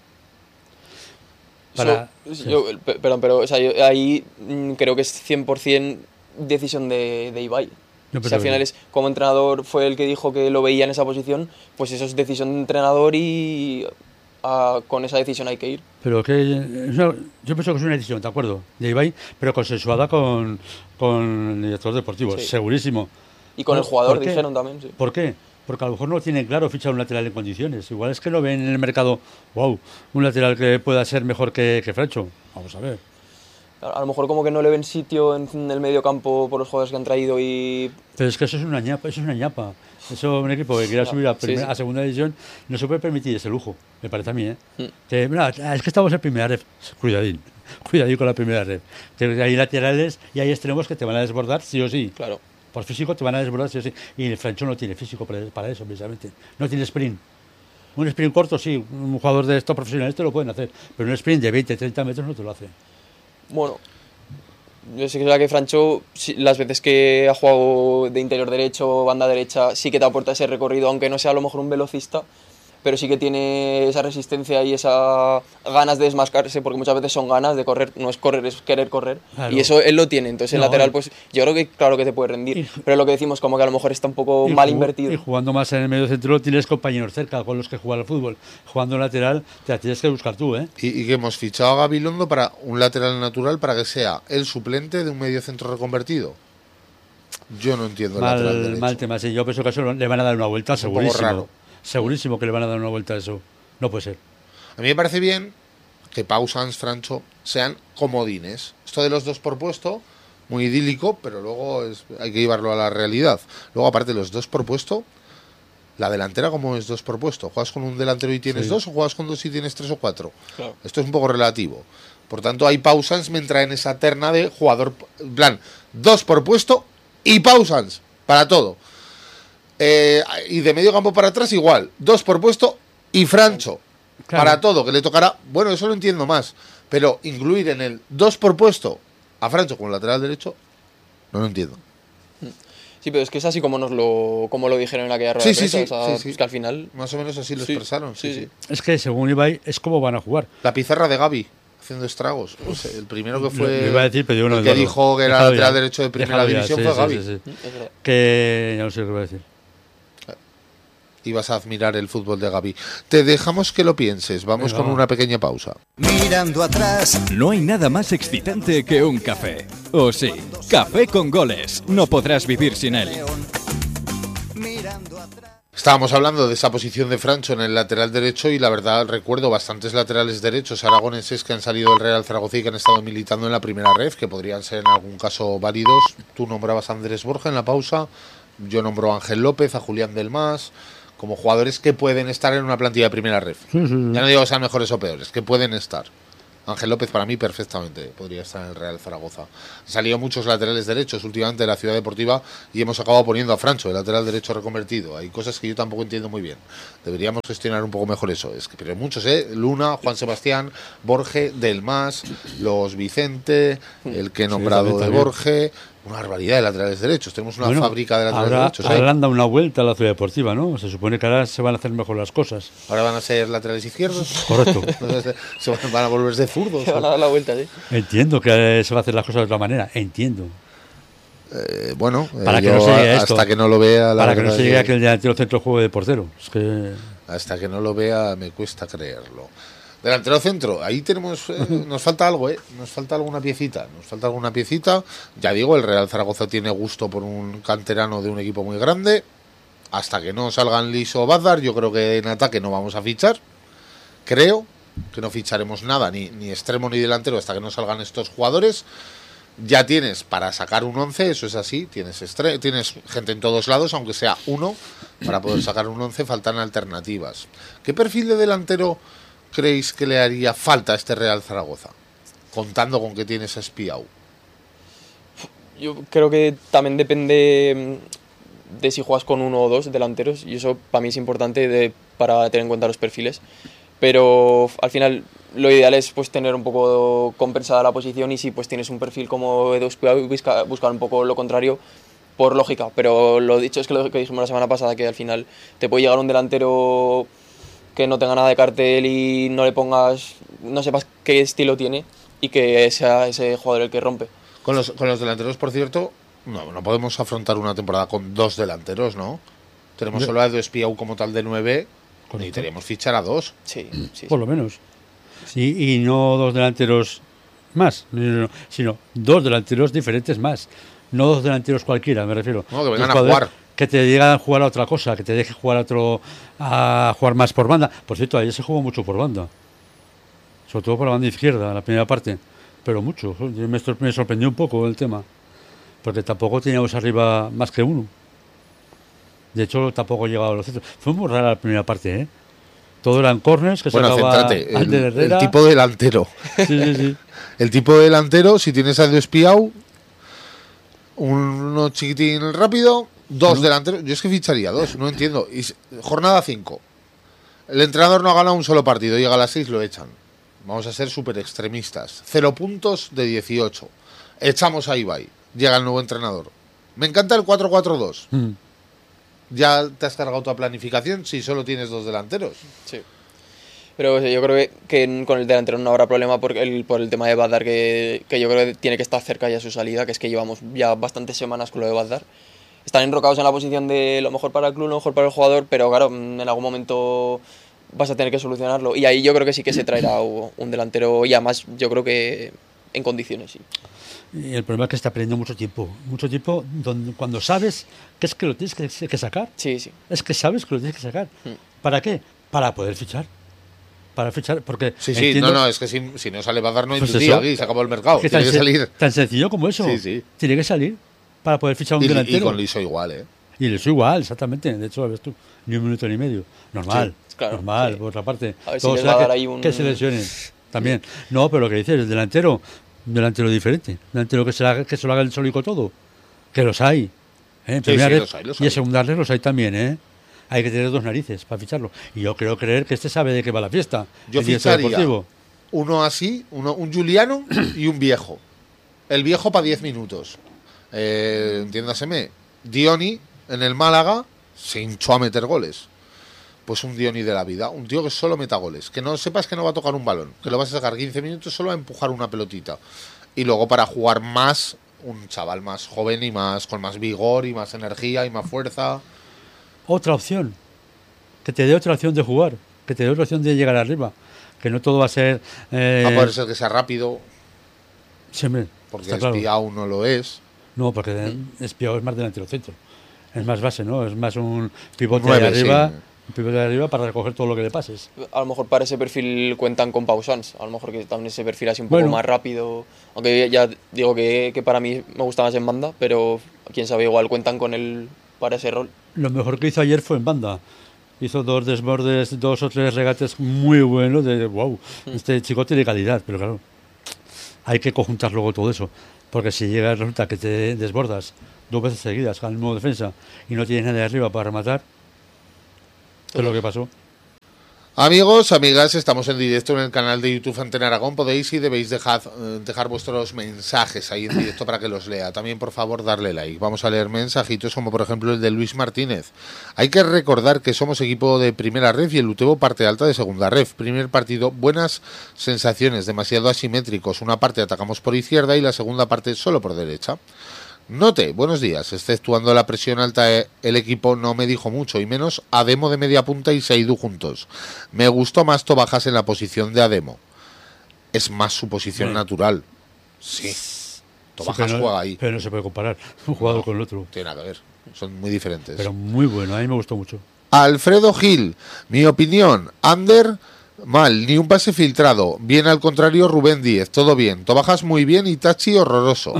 Pero o sea, yo ahí creo que es 100% decisión de Ibai. Si al final es, como entrenador fue el que dijo que lo veía en esa posición, pues eso es decisión de entrenador y con esa decisión hay que ir. Pero que yo pienso que es una decisión, ¿de acuerdo? De Ibai, pero consensuada con el director deportivo, Sí. Segurísimo. Y con el jugador ¿Por qué? dijeron también, sí. ¿Por qué? Porque a lo mejor no tienen claro fichar un lateral en condiciones. Igual es que no ven en el mercado, wow, un lateral que pueda ser mejor que Francho. Vamos a ver. A lo mejor como que no le ven sitio en el medio campo por los jugadores que han traído y... Pero es que eso es una ñapa, Eso un equipo que quiera subir a segunda división no se puede permitir ese lujo, me parece a mí, ¿eh? Que, mira, es que estamos en primera ref, cuidadín con la primera ref. Que hay laterales y hay extremos que te van a desbordar sí o sí. Claro. Por físico te van a desbordar sí o sí. Y el Francho no tiene físico para eso, precisamente. No tiene sprint. Un sprint corto, sí, un jugador de estos profesionales te lo pueden hacer, pero un sprint de 20, 30 metros no te lo hace. Bueno, yo sé que es verdad que Francho, las veces que ha jugado de interior derecho, banda derecha, sí que te aporta ese recorrido, aunque no sea a lo mejor un velocista, pero sí que tiene esa resistencia y esa ganas de desmascarse, porque muchas veces son ganas de correr, no es correr, es querer correr. Claro. Y eso él lo tiene, entonces el lateral, pues yo creo que claro que te puede rendir, pero lo que decimos como que a lo mejor está un poco mal invertido. Y jugando más en el medio centro tienes compañeros cerca con los que jugar al fútbol. Jugando lateral te la tienes que buscar tú, ¿eh? Y que hemos fichado a Gabilondo para un lateral natural para que sea el suplente de un medio centro reconvertido. Yo no entiendo el lateral derecho. Mal tema, sí. Yo pienso que eso le van a dar una vuelta, Es un poco segurísimo. raro. Segurísimo que le van a dar una vuelta a eso. No puede ser. A mí me parece bien que Pau, Sanz, Francho sean comodines. Esto de los dos por puesto, muy idílico, pero luego hay que llevarlo a la realidad. Luego, aparte de los dos por puesto, la delantera, ¿cómo es dos por puesto? ¿Juegas con un delantero y tienes dos o juegas con dos y tienes 3 o 4? Claro. Esto es un poco relativo. Por tanto, ahí Pau Sanz me entra en esa terna de jugador, en plan, 2 por puesto y Pau Sanz, para todo. Y de medio campo para atrás igual, 2 por puesto y Francho, Claro. para todo, que le tocará, bueno, eso lo entiendo más, pero incluir en el 2 por puesto a Francho como lateral derecho, no lo entiendo. Sí, pero es que es así como lo dijeron en aquella rueda Sí, de sí, prensa, sí, o sea, sí. es que al final... Más o menos así lo Sí, expresaron. Sí, sí, sí. sí. Es que según Ibai es como van a jugar. La pizarra de Gavi, haciendo estragos. O sea, el primero que fue Lo iba a decir, pero yo no el que Eduardo. dijo que era Déjalo lateral ya. derecho de primera Déjalo ya, división sí, fue sí, Gavi. sí, sí. Es verdad. Que ya no sé qué voy a decir. Ibas a admirar el fútbol de Gavi. Te dejamos que lo pienses. Vamos Venga, con va. una pequeña pausa. Mirando atrás, No hay nada más excitante que un café. O sí, café con goles. No podrás vivir sin él. mirando atrás. Estábamos hablando de esa posición de Francho en el lateral derecho y la verdad recuerdo bastantes laterales derechos aragoneses que han salido del Real Zaragoza y que han estado militando en la primera red, que podrían ser en algún caso válidos. Tú nombrabas a Andrés Borja en la pausa, yo nombro a Ángel López, a Julián Delmas, como jugadores que pueden estar en una plantilla de primera red. Ya no digo que sean mejores o peores, que pueden estar. Ángel López para mí perfectamente podría estar en el Real Zaragoza. Han salido muchos laterales derechos últimamente de la Ciudad Deportiva y hemos acabado poniendo a Francho, el lateral derecho reconvertido. Hay cosas que yo tampoco entiendo muy bien. Deberíamos gestionar un poco mejor eso. Pero muchos, Luna, Juan Sebastián, Borge, Delmas, los Vicente, el que he nombrado de Borge. Una barbaridad de laterales derechos. Tenemos una fábrica de laterales derechos. Ahora han dado una vuelta a la Ciudad Deportiva, ¿no? Se supone que ahora se van a hacer mejor las cosas. Ahora van a ser laterales izquierdos. Correcto. Se van a volverse zurdos. Se van a dar la vuelta, sí. Entiendo que se va a hacer las cosas de otra manera. Entiendo. Para que no se llegue hasta que no lo vea. Para que no se llegue a que el delantero centro juego de portero. Es que... Hasta que no lo vea me cuesta creerlo. Delantero centro, ahí tenemos, nos falta algo, nos falta alguna piecita, ya digo, el Real Zaragoza tiene gusto por un canterano de un equipo muy grande, hasta que no salgan Liso o Bazar, yo creo que en ataque no vamos a fichar, creo que no ficharemos nada, ni extremo ni delantero hasta que no salgan estos jugadores. Ya tienes para sacar un 11, eso es así, tienes gente en todos lados, aunque sea uno, para poder sacar un 11 faltan alternativas. ¿Qué perfil de delantero creéis que le haría falta a este Real Zaragoza? Contando con que tienes a Espiau. Yo creo que también depende de si juegas con uno o dos delanteros, y eso para mí es importante para tener en cuenta los perfiles. Pero al final lo ideal es pues tener un poco compensada la posición, y si pues tienes un perfil como Edu Espiau, buscar un poco lo contrario por lógica. Pero lo dicho es que lo que dijimos la semana pasada, que al final te puede llegar un delantero que no tenga nada de cartel y no le pongas, no sepas qué estilo tiene, y que sea ese jugador el que rompe. Con los delanteros, por cierto, no podemos afrontar una temporada con dos delanteros, ¿no? Tenemos solo a Edu Espiau como tal de 9, necesitaríamos fichar a 2. Sí. Por lo menos. Y no dos delanteros más, sino dos delanteros diferentes más. No dos delanteros cualquiera, me refiero. No, que vengan a jugar. Que te digan a jugar a otra cosa, que te deje jugar a jugar más por banda. Por cierto, ayer se jugó mucho por banda. Sobre todo por la banda izquierda, la primera parte. Pero mucho. Me sorprendió un poco el tema. Porque tampoco teníamos arriba más que uno. De hecho, tampoco llegaba a los centros. Fue muy rara la primera parte, ¿eh? Todo eran corners que sacaba Ander Herrera. El tipo delantero. Sí. El tipo delantero, si tienes a Edu Espiau, uno chiquitín rápido, dos delanteros. Yo es que ficharía 2, no entiendo. Jornada 5. El entrenador no ha ganado un solo partido, llega a las 6, lo echan. Vamos a ser súper extremistas. 0 puntos de 18. Echamos a Ibai. Llega el nuevo entrenador. Me encanta el 4-4-2. ¿Ya te has cargado tu planificación si solo tienes 2 delanteros? Sí. Pero yo creo que con el delantero no habrá problema por el tema de Badar, que yo creo que tiene que estar cerca ya su salida, que es que llevamos ya bastantes semanas con lo de Badar. Están enrocados en la posición de lo mejor para el club, lo mejor para el jugador, pero claro, en algún momento vas a tener que solucionarlo. Y ahí yo creo que sí que se traerá un delantero, y además yo creo que en condiciones, sí. Y el problema es que está perdiendo mucho tiempo cuando sabes que es que lo tienes que sacar. Sí. Es que sabes que lo tienes que sacar. ¿Para qué? Para poder fichar. Porque sí, es que si no sale Badar no hay día aquí, se acabó el mercado. Tiene que salir. Tan sencillo como eso. Sí. Tiene que salir para poder fichar un delantero. Y con Liso igual, ¿eh? Y Liso igual, exactamente. De hecho, lo ves tú, ni un minuto ni medio. Normal, claro, normal, por otra parte. A ver Todo si les va a dar ahí que se lesionen también. No, pero lo que dices, el delantero, un delantero diferente. Un delantero que se lo haga el solico todo. Que los hay. En primera red, los y en segunda red los hay también, ¿eh? Hay que tener 2 narices para ficharlo. Y yo creo creer que este sabe de qué va la fiesta. Yo ficharía uno así, un Juliano y un viejo. El viejo para 10 minutos. Entiéndaseme, Dioni en el Málaga se hinchó a meter goles. Pues un Dioni de la vida, un tío que solo meta goles, que no sepas que no va a tocar un balón, que lo vas a sacar 15 minutos solo a empujar una pelotita. Y luego para jugar más, un chaval más joven y con más vigor y más energía y más fuerza. Otra opción, que te dé otra opción de jugar, que te dé otra opción de llegar arriba, que no todo va a ser... Va a poder ser que sea rápido. Siempre. Porque Espiau no lo es. No, porque Espiau es más delantero centro. Es más base, ¿no? Es más un pivote Nueve, de arriba, sí. un pivote de arriba para recoger todo lo que le pases. A lo mejor para ese perfil cuentan con Pausans, a lo mejor que también ese perfil así un poco Bueno. más rápido, aunque ya digo que para mí me gusta más en banda, pero quién sabe, igual cuentan con él para ese rol. Lo mejor que hizo ayer fue en banda. Hizo 2 desbordes, 2 o 3 regates muy buenos de wow, este chico tiene calidad, pero claro, hay que conjuntar luego todo eso, porque si llega resulta que te desbordas 2 veces seguidas al mismo defensa y no tienes nadie arriba para rematar, ¿qué es lo que pasó? Amigos, amigas, estamos en directo en el canal de YouTube Antena Aragón. Podéis y debéis dejar vuestros mensajes ahí en directo para que los lea. También, por favor, darle like. Vamos a leer mensajitos como, por ejemplo, el de Luis Martínez. Hay que recordar que somos equipo de primera ref y el Utebo parte alta de segunda ref. Primer partido, buenas sensaciones, demasiado asimétricos. Una parte atacamos por izquierda y la segunda parte solo por derecha. Note, buenos días, exceptuando la presión alta, el equipo no me dijo mucho, y menos Ademo de media punta y Seidú juntos. Me gustó más Tobajas en la posición de Ademo. Es más su posición natural. Sí, Tobajas juega ahí. Pero no se puede comparar un jugador con el otro. Tiene nada que ver, son muy diferentes. Pero muy bueno, a mí me gustó mucho. Alfredo Gil, mi opinión, Ander, mal, ni un pase filtrado. Bien al contrario, Rubén Díez, todo bien. Tobajas muy bien y Tachi horroroso.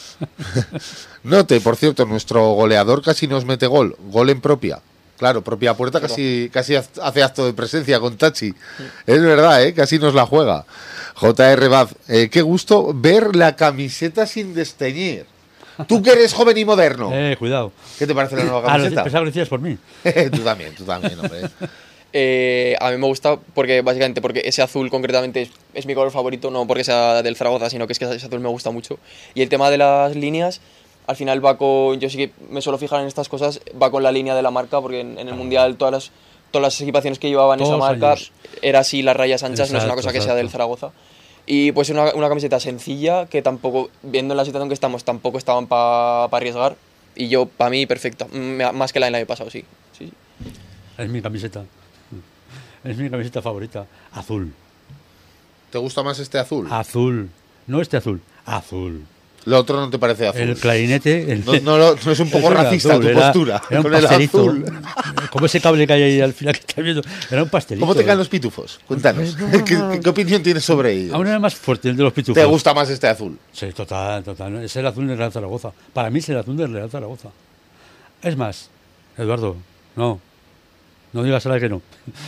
Note, por cierto, nuestro goleador casi nos mete gol en propia. Claro, propia puerta casi hace acto de presencia con Tachi. Es verdad, casi nos la juega. J.R. Baz, qué gusto ver la camiseta sin desteñir. Tú que eres joven y moderno. Cuidado. ¿Qué te parece la nueva camiseta? Pensaba que lo decías por mí. Tú también, hombre. A mí me gusta porque básicamente porque ese azul concretamente es mi color favorito, no porque sea del Zaragoza, sino que es que ese azul me gusta mucho. Y el tema de las líneas, al final va con, yo sí que me suelo fijar en estas cosas, va con la línea de la marca, porque en el Mundial todas las equipaciones que llevaban esa marca era así, las rayas anchas, no es una cosa que sea del Zaragoza. Y pues una camiseta sencilla que tampoco, viendo en la situación que estamos, tampoco estaban para arriesgar. Y yo, para mí, perfecta, más que la del año pasado, sí. Es mi camiseta. Es mi camiseta favorita. Azul. ¿Te gusta más este azul? Azul. No este azul. Azul. Lo otro no te parece azul. El clarinete. No es un poco racista azul, tu postura. Era un con el pastelito. azul. Como ese cable que hay ahí al final que estás viendo. Era un pastelito. ¿Cómo te caen los pitufos? Cuéntanos. ¿Qué opinión tienes sobre ellos? Aún era más fuerte el de los pitufos. ¿Te gusta más este azul? Sí, total. Es el azul del Real Zaragoza. Para mí es el azul del Real Zaragoza. Es más, Eduardo, no digas ahora que no.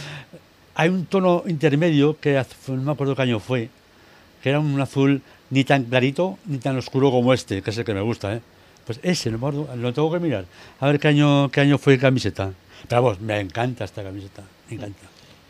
Hay un tono intermedio que no me acuerdo qué año fue, que era un azul ni tan clarito ni tan oscuro como este, que es el que me gusta, Pues ese, no me acuerdo, lo tengo que mirar. A ver qué año fue camiseta. Pero vamos, me encanta esta camiseta, me encanta.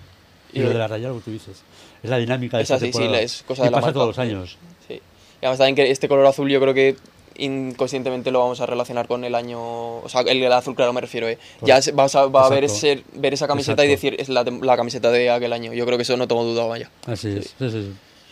Y lo de la raya, lo que tú dices. Es la dinámica de esta temporada. Sí, es cosa de la pasa marca. todos los años. Sí. Y además también que este color azul yo creo que inconscientemente lo vamos a relacionar con el año, o sea, el azul claro me refiero, Ya va a ver esa camiseta y decir es la camiseta de aquel año. Yo creo que eso no tengo duda, vaya. Así es. Sí.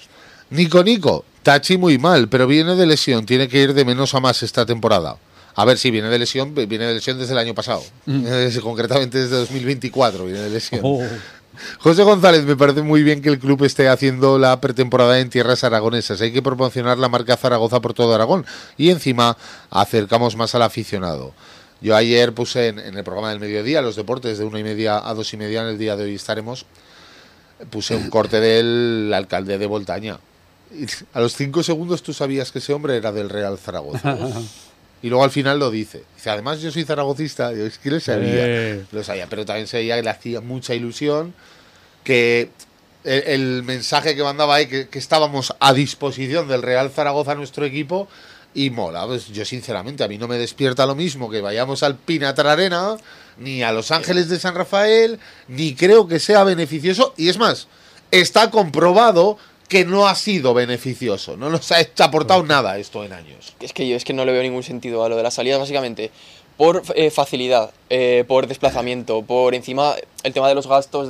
Nico, Tachi muy mal, pero viene de lesión, tiene que ir de menos a más esta temporada. A ver, si viene de lesión desde el año pasado. Concretamente desde 2024 viene de lesión. José González, me parece muy bien que el club esté haciendo la pretemporada en tierras aragonesas. Hay que promocionar la marca Zaragoza por todo Aragón y encima acercamos más al aficionado. Yo ayer puse en el programa del mediodía, los deportes de 1:30 a 2:30, en el día de hoy estaremos, puse un corte del alcalde de Voltaña. Y a los 5 segundos tú sabías que ese hombre era del Real Zaragoza. Y luego al final lo dice. Dice, además yo soy zaragocista. Yo es que lo sabía. Pero también se veía que le hacía mucha ilusión que el mensaje que mandaba ahí, que estábamos a disposición del Real Zaragoza, nuestro equipo, y mola. Pues yo sinceramente, a mí no me despierta lo mismo que vayamos al Pinatar Arena, ni a Los Ángeles de San Rafael, ni creo que sea beneficioso. Y es más, está comprobado que no ha sido beneficioso, no nos ha aportado nada esto en años. Es que no le veo ningún sentido a lo de las salidas, básicamente por facilidad, por desplazamiento, por encima el tema de los gastos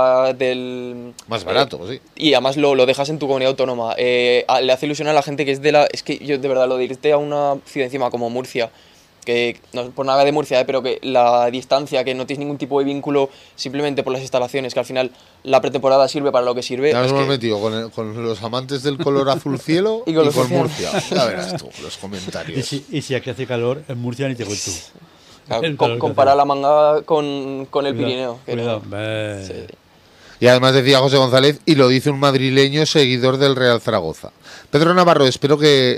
del... Más barato, sí. Y además lo dejas en tu comunidad autónoma. Le hace ilusión a la gente que es de la... Es que yo de verdad lo de irte a una ciudad encima como Murcia, que no por nada de Murcia, pero que la distancia, que no tienes ningún tipo de vínculo simplemente por las instalaciones, que al final la pretemporada sirve para lo que sirve. Ya nos hemos metido con los amantes del color azul cielo y con Murcia. Ya verás tú los comentarios. Y si aquí hace calor, en Murcia ni te cuento. Claro, Claro, compara la Manga con el Cuidado, Pirineo. Que cuidado. no- sí. Y además decía José González, y lo dice un madrileño seguidor del Real Zaragoza. Pedro Navarro, espero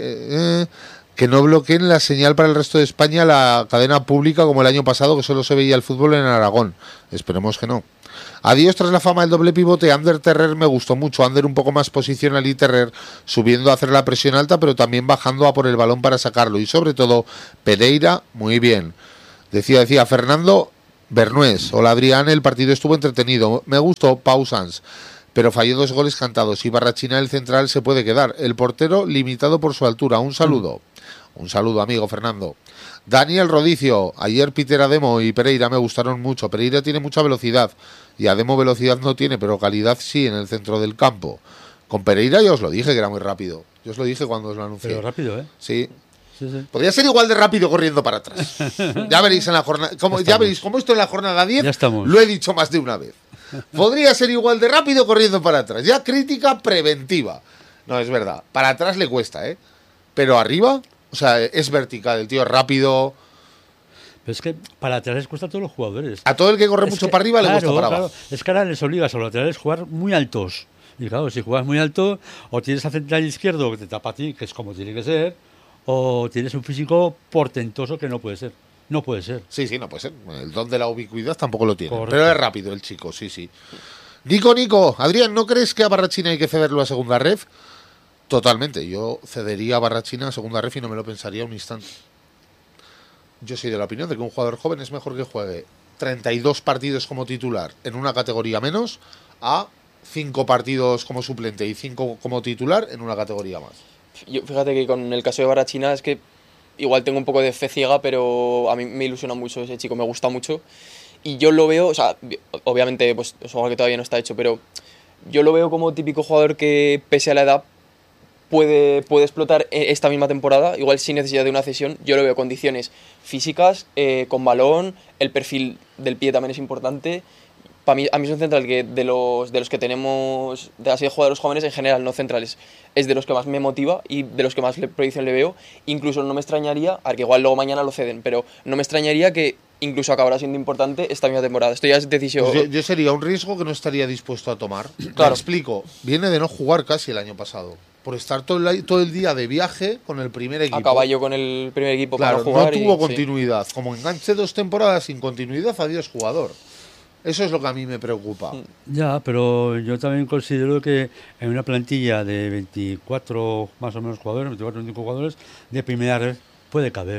que no bloqueen la señal para el resto de España, la cadena pública, como el año pasado, que solo se veía el fútbol en Aragón. Esperemos que no. Adiós tras la fama del doble pivote. Ander Terrer me gustó mucho. Ander un poco más posicional y Terrer subiendo a hacer la presión alta, pero también bajando a por el balón para sacarlo. Y sobre todo, Pereira, muy bien. Decía Fernando Bernués. Hola Adrián, el partido estuvo entretenido. Me gustó Pausans, pero falló 2 goles cantados. Y Barrachina, el central, se puede quedar. El portero limitado por su altura. Un saludo. Un saludo, amigo Fernando. Daniel Rodicio. Ayer Peter Ademo y Pereira me gustaron mucho. Pereira tiene mucha velocidad y Ademo velocidad no tiene, pero calidad sí en el centro del campo. Con Pereira yo os lo dije que era muy rápido. Yo os lo dije cuando os lo anuncié. Pero rápido, ¿eh? Sí. Sí, sí. Podría ser igual de rápido corriendo para atrás. Ya veréis en la jornada. Ya veréis cómo esto en la jornada 10 Ya estamos. lo he dicho más de una vez. Podría ser igual de rápido corriendo para atrás. Ya crítica preventiva. No, es verdad. Para atrás le cuesta, ¿eh? Pero arriba, o sea, es vertical. El tío es rápido. Pero es que para atrás les cuesta a todos los jugadores. A todo el que corre Es mucho que, para arriba le cuesta claro, para claro. abajo. Es que ahora les obligas a los laterales a jugar muy altos. Y claro, si juegas muy alto, o tienes a central izquierdo que te tapa a ti, que es como tiene que ser, o tienes un físico portentoso que no puede ser. No puede ser. Sí, no puede ser. El don de la ubicuidad tampoco lo tiene. Correcto. Pero es rápido el chico, sí. Nico. Adrián, ¿no crees que a Barrachina hay que cederlo a segunda ref? Totalmente. Yo cedería a Barrachina a segunda ref y no me lo pensaría un instante. Yo soy de la opinión de que un jugador joven es mejor que juegue 32 partidos como titular en una categoría menos a 5 partidos como suplente y 5 como titular en una categoría más. Yo, fíjate que con el caso de Barrachina es que igual tengo un poco de fe ciega, pero a mí me ilusiona mucho ese chico, me gusta mucho. Y yo lo veo, o sea, obviamente pues, es algo que todavía no está hecho, pero yo lo veo como típico jugador que, pese a la edad, puede explotar esta misma temporada, igual sin necesidad de una cesión. Yo lo veo condiciones físicas, con balón, el perfil del pie también es importante. Para mí, a mí es un central que de los que tenemos, de así de jugadores jóvenes en general, no centrales, es de los que más me motiva y de los que más proyección le veo. Incluso no me extrañaría, a ver que igual luego mañana lo ceden, pero no me extrañaría que incluso acabará siendo importante esta misma temporada. Esto ya es decisión. Pues yo sería un riesgo que no estaría dispuesto a tomar. Claro. Me explico. Viene de no jugar casi el año pasado. Por estar todo el día de viaje con el primer equipo. A caballo con el primer equipo Claro, para jugar. no tuvo sí. continuidad. Como enganche 2 temporadas sin continuidad, adiós jugador. Eso es lo que a mí me preocupa. Ya, pero yo también considero que en una plantilla de 24 más o menos jugadores, 24 o 25 jugadores, de primera red puede caber.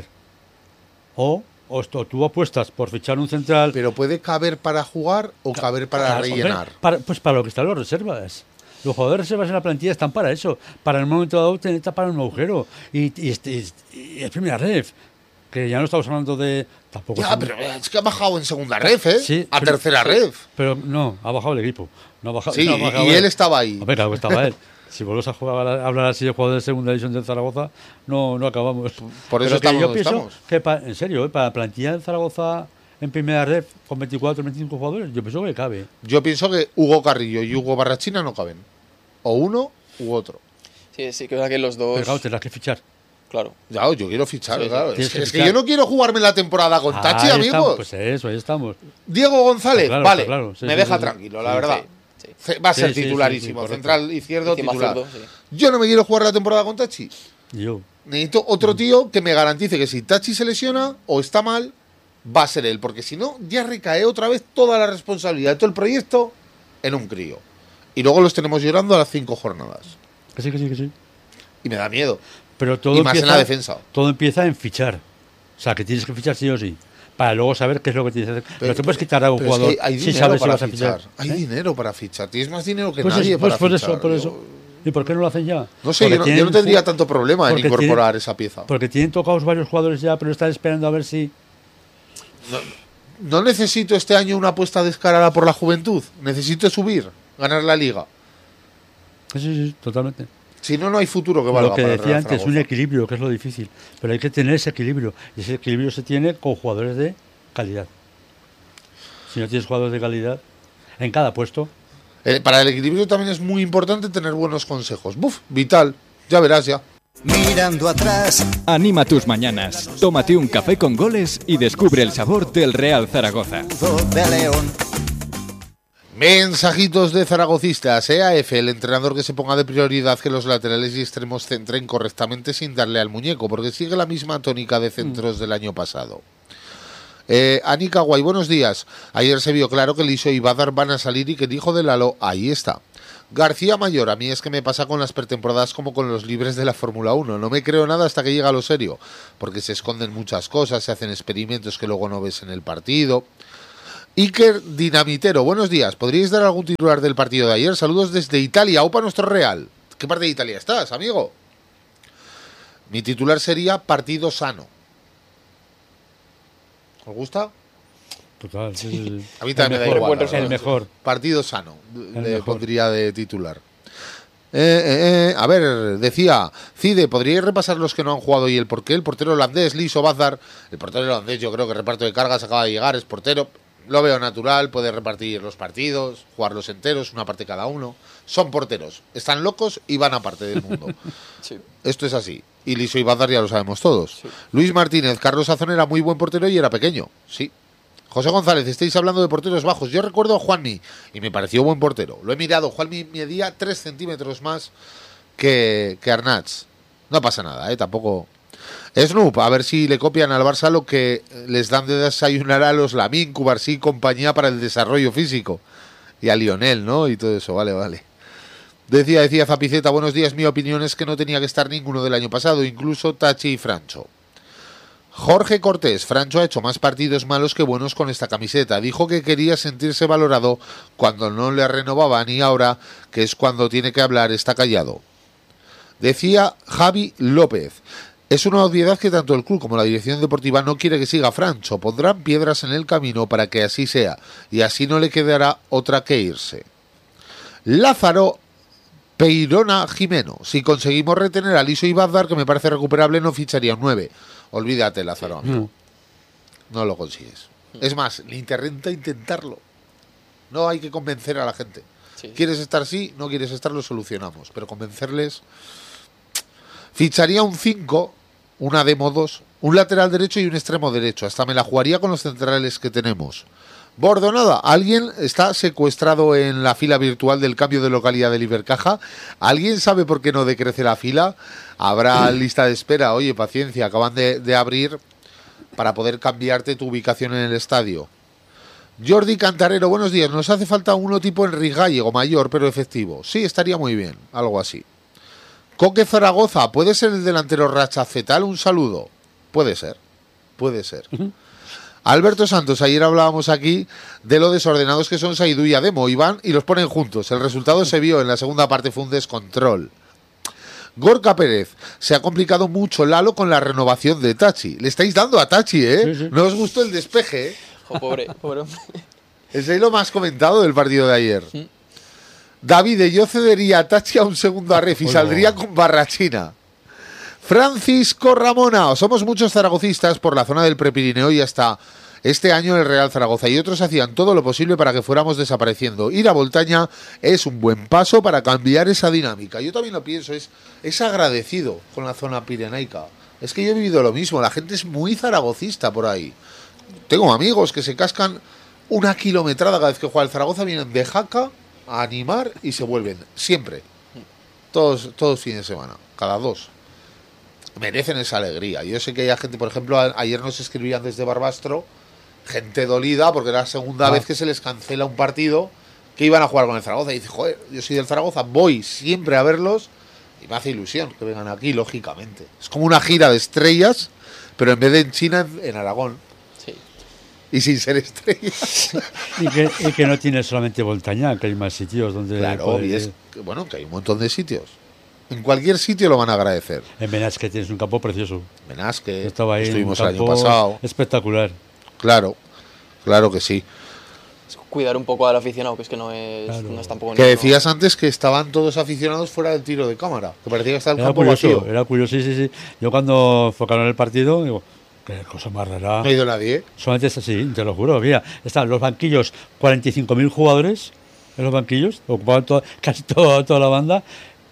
O tú apuestas por fichar un central. Pero ¿puede caber para jugar o caber para Claro, rellenar? hombre, pues para lo que están los reservas. Los jugadores reservas en la plantilla están para eso, para en un momento dado tener tapar un agujero. Y es primera red, que ya no estamos hablando de... Tampoco Ya, pero es que ha bajado en segunda red, ¿eh? Sí, a pero- tercera red. Pero no, ha bajado el equipo. No ha bajado, Sí, no ha bajado y él estaba ahí. Hombre, claro que estaba él. Si volvemos a hablar así de jugadores de segunda división del Zaragoza, no acabamos. Por eso Pero que estamos yo donde pienso estamos. que en serio, para la plantilla del Zaragoza en primera red con 24 o 25 jugadores, yo pienso que cabe. Yo pienso que Hugo Carrillo y Hugo Barrachina no caben. O uno u otro. Sí, que los dos. Pero claro, tendrás que fichar. Claro. Ya, yo quiero fichar, Sí, claro. Tienes que Es que fichar. yo no quiero jugarme la temporada con Tachi, Ahí amigos. estamos, pues eso, ahí estamos. Diego González, Está claro, vale, está claro. Sí, me sí, deja sí. tranquilo, la Sí, verdad. sí. Va a ser Sí, sí, titularísimo, sí, correcto. central izquierdo Encima titular. zurdo, sí. Yo no me quiero jugar la temporada con Tachi. Yo. Necesito otro tío que me garantice que si Tachi se lesiona o está mal, va a ser él. Porque si no, ya recae otra vez toda la responsabilidad de todo el proyecto en un crío. Y luego los tenemos llorando a las 5 jornadas. Que sí, que sí, que sí. Y me da miedo. Pero todo Y más en empieza, la defensa. Todo empieza en fichar. O sea, que tienes que fichar sí o sí. Para luego saber qué es lo que tienes que hacer. Pero te puedes quitar a un pero es jugador que hay si dinero sabes si para vas a fichar. fichar. Hay ¿Eh? dinero para fichar. Tienes más dinero que Pues nadie es- pues para por fichar. eso, por eso. ¿Y por qué no lo hacen ya? No sé, Porque yo no tienen tendría ju- tanto problema en porque incorporar tienen- esa pieza. Porque tienen tocados varios jugadores ya, pero están esperando a ver si... No necesito este año una apuesta descarada por la juventud. Necesito subir, ganar la liga. Sí, sí, totalmente. Si no, no hay futuro que valga Lo que para el decía Real antes, un Zaragoza. equilibrio, que es lo difícil. Pero hay que tener ese equilibrio. Y ese equilibrio se tiene con jugadores de calidad. Si no tienes jugadores de calidad en cada puesto, Para el equilibrio también es muy importante tener buenos consejos. Buf, vital. Ya verás ya. Mirando atrás, Anima tus mañanas, tómate un café con goles y descubre el sabor del Real Zaragoza. de León. Mensajitos de zaragocistas. EAF, el entrenador que se ponga de prioridad que los laterales y extremos centren correctamente sin darle al muñeco, porque sigue la misma tónica de centros del año pasado. Anika Guay, buenos días. Ayer se vio claro que Liso y Badar van a salir y que el hijo de Lalo, ahí está. García Mayor, a mí es que me pasa con las pretemporadas como con los libres de la Fórmula 1. No me creo nada hasta que llega lo serio, porque se esconden muchas cosas, se hacen experimentos que luego no ves en el partido. Iker Dinamitero, buenos días. ¿Podríais dar algún titular del partido de ayer? Saludos desde Italia. ¡Upa nuestro Real! ¿Qué parte de Italia estás, amigo? Mi titular sería partido sano. ¿Os gusta? Total, sí. A mí también me da igual. El mejor. Partido sano, le pondría de titular. A ver, decía Cide, ¿podríais repasar los que no han jugado y el porqué? El portero holandés, Liso Bazar. El portero holandés, yo creo que reparto de cargas acaba de llegar, es portero. Lo veo natural, puede repartir los partidos, jugarlos enteros, una parte cada uno. Son porteros, están locos y van aparte del mundo. Sí. Esto es así. Y Liso y Bazar ya lo sabemos todos. Sí. Luis Martínez, Carlos Azón era muy buen portero y era pequeño. Sí. José González, estáis hablando de porteros bajos. Yo recuerdo a Juanmi y me pareció buen portero. Lo he mirado, Juanmi medía 3 centímetros más que Arnaz. No pasa nada, tampoco. Snoop, a ver si le copian al Barça lo que les dan de desayunar a los Lamín, Cubarsí y compañía para el desarrollo físico. Y a Lionel, ¿no? Y todo eso, vale. Decía Zapiceta, buenos días, mi opinión es que no tenía que estar ninguno del año pasado, incluso Tachi y Francho. Jorge Cortés, Francho ha hecho más partidos malos que buenos con esta camiseta. Dijo que quería sentirse valorado cuando no le renovaban y ahora, que es cuando tiene que hablar, está callado. Decía Javi López, es una obviedad que tanto el club como la dirección deportiva no quiere que siga Francho. Pondrán piedras en el camino para que así sea y así no le quedará otra que irse. Lázaro Peirona Jimeno, si conseguimos retener a Liso y Badar, que me parece recuperable, no ficharía un 9. Olvídate, Lázaro, amigo. No lo consigues. Es más, le interesa intentarlo. No hay que convencer a la gente. Sí. ¿Quieres estar? Sí, no quieres estar, lo solucionamos. Pero convencerles... Ficharía un 5, una demo 2, un lateral derecho y un extremo derecho. Hasta me la jugaría con los centrales que tenemos. Bordonada, alguien está secuestrado en la fila virtual del cambio de localidad del Ibercaja. ¿Alguien sabe por qué no decrece la fila? Habrá lista de espera. Oye, paciencia, acaban de abrir para poder cambiarte tu ubicación en el estadio. Jordi Cantarero, buenos días. Nos hace falta uno tipo Enrique Gallego, mayor pero efectivo. Sí, estaría muy bien, algo así. Coque Zaragoza, ¿puede ser el delantero Rachacetal? Un saludo. Puede ser. Alberto Santos, ayer hablábamos aquí de lo desordenados que son Saidú y Ademo, y van y los ponen juntos. El resultado se vio en la segunda parte, fue un descontrol. Gorka Pérez, se ha complicado mucho Lalo con la renovación de Tachi. Le estáis dando a Tachi, ¿eh? Sí. No os gustó el despeje, ¿eh? Oh, pobre hombre. Es ahí lo más comentado del partido de ayer. David, yo cedería a Tachi a un segundo a Ref y saldría con Barrachina. Francisco Ramona, somos muchos zaragocistas por la zona del Prepirineo y hasta este año el Real Zaragoza y otros hacían todo lo posible para que fuéramos desapareciendo. Ir a Voltaña es un buen paso para cambiar esa dinámica. Yo también lo pienso, es agradecido con la zona pirenaica. Es que yo he vivido lo mismo, la gente es muy zaragocista por ahí. Tengo amigos que se cascan una kilometrada cada vez que juega el Zaragoza, vienen de Jaca a animar y se vuelven, siempre. Todos fines de semana, cada 2. Merecen esa alegría. Yo sé que hay gente, por ejemplo, ayer nos escribían desde Barbastro, gente dolida porque era la segunda vez que se les cancela un partido que iban a jugar con el Zaragoza. Y dice, joder, yo soy del Zaragoza, voy siempre a verlos y me hace ilusión que vengan aquí, lógicamente. Es como una gira de estrellas, pero en vez de en China, en Aragón. Sí. Y sin ser estrellas. Y que no tiene solamente Voltaña, que hay más sitios donde... Claro, y es que, bueno, que hay un montón de sitios. En cualquier sitio lo van a agradecer. En Benasque tienes un campo precioso. Benasque, Estaba ahí, estuvimos un el año campo pasado. espectacular. Claro que sí. Es cuidar un poco al aficionado, que es que no es, Claro. no es tampoco... Que decías antes que estaban todos aficionados fuera del tiro de cámara, que parecía que estaba el Era campo curioso, vacío. sí. Yo cuando enfocaron el partido, digo, qué cosa más rara. No ha ido nadie. Solamente es así, te lo juro. Mira, están los banquillos, 45.000 jugadores en los banquillos, ocupaban casi toda la banda,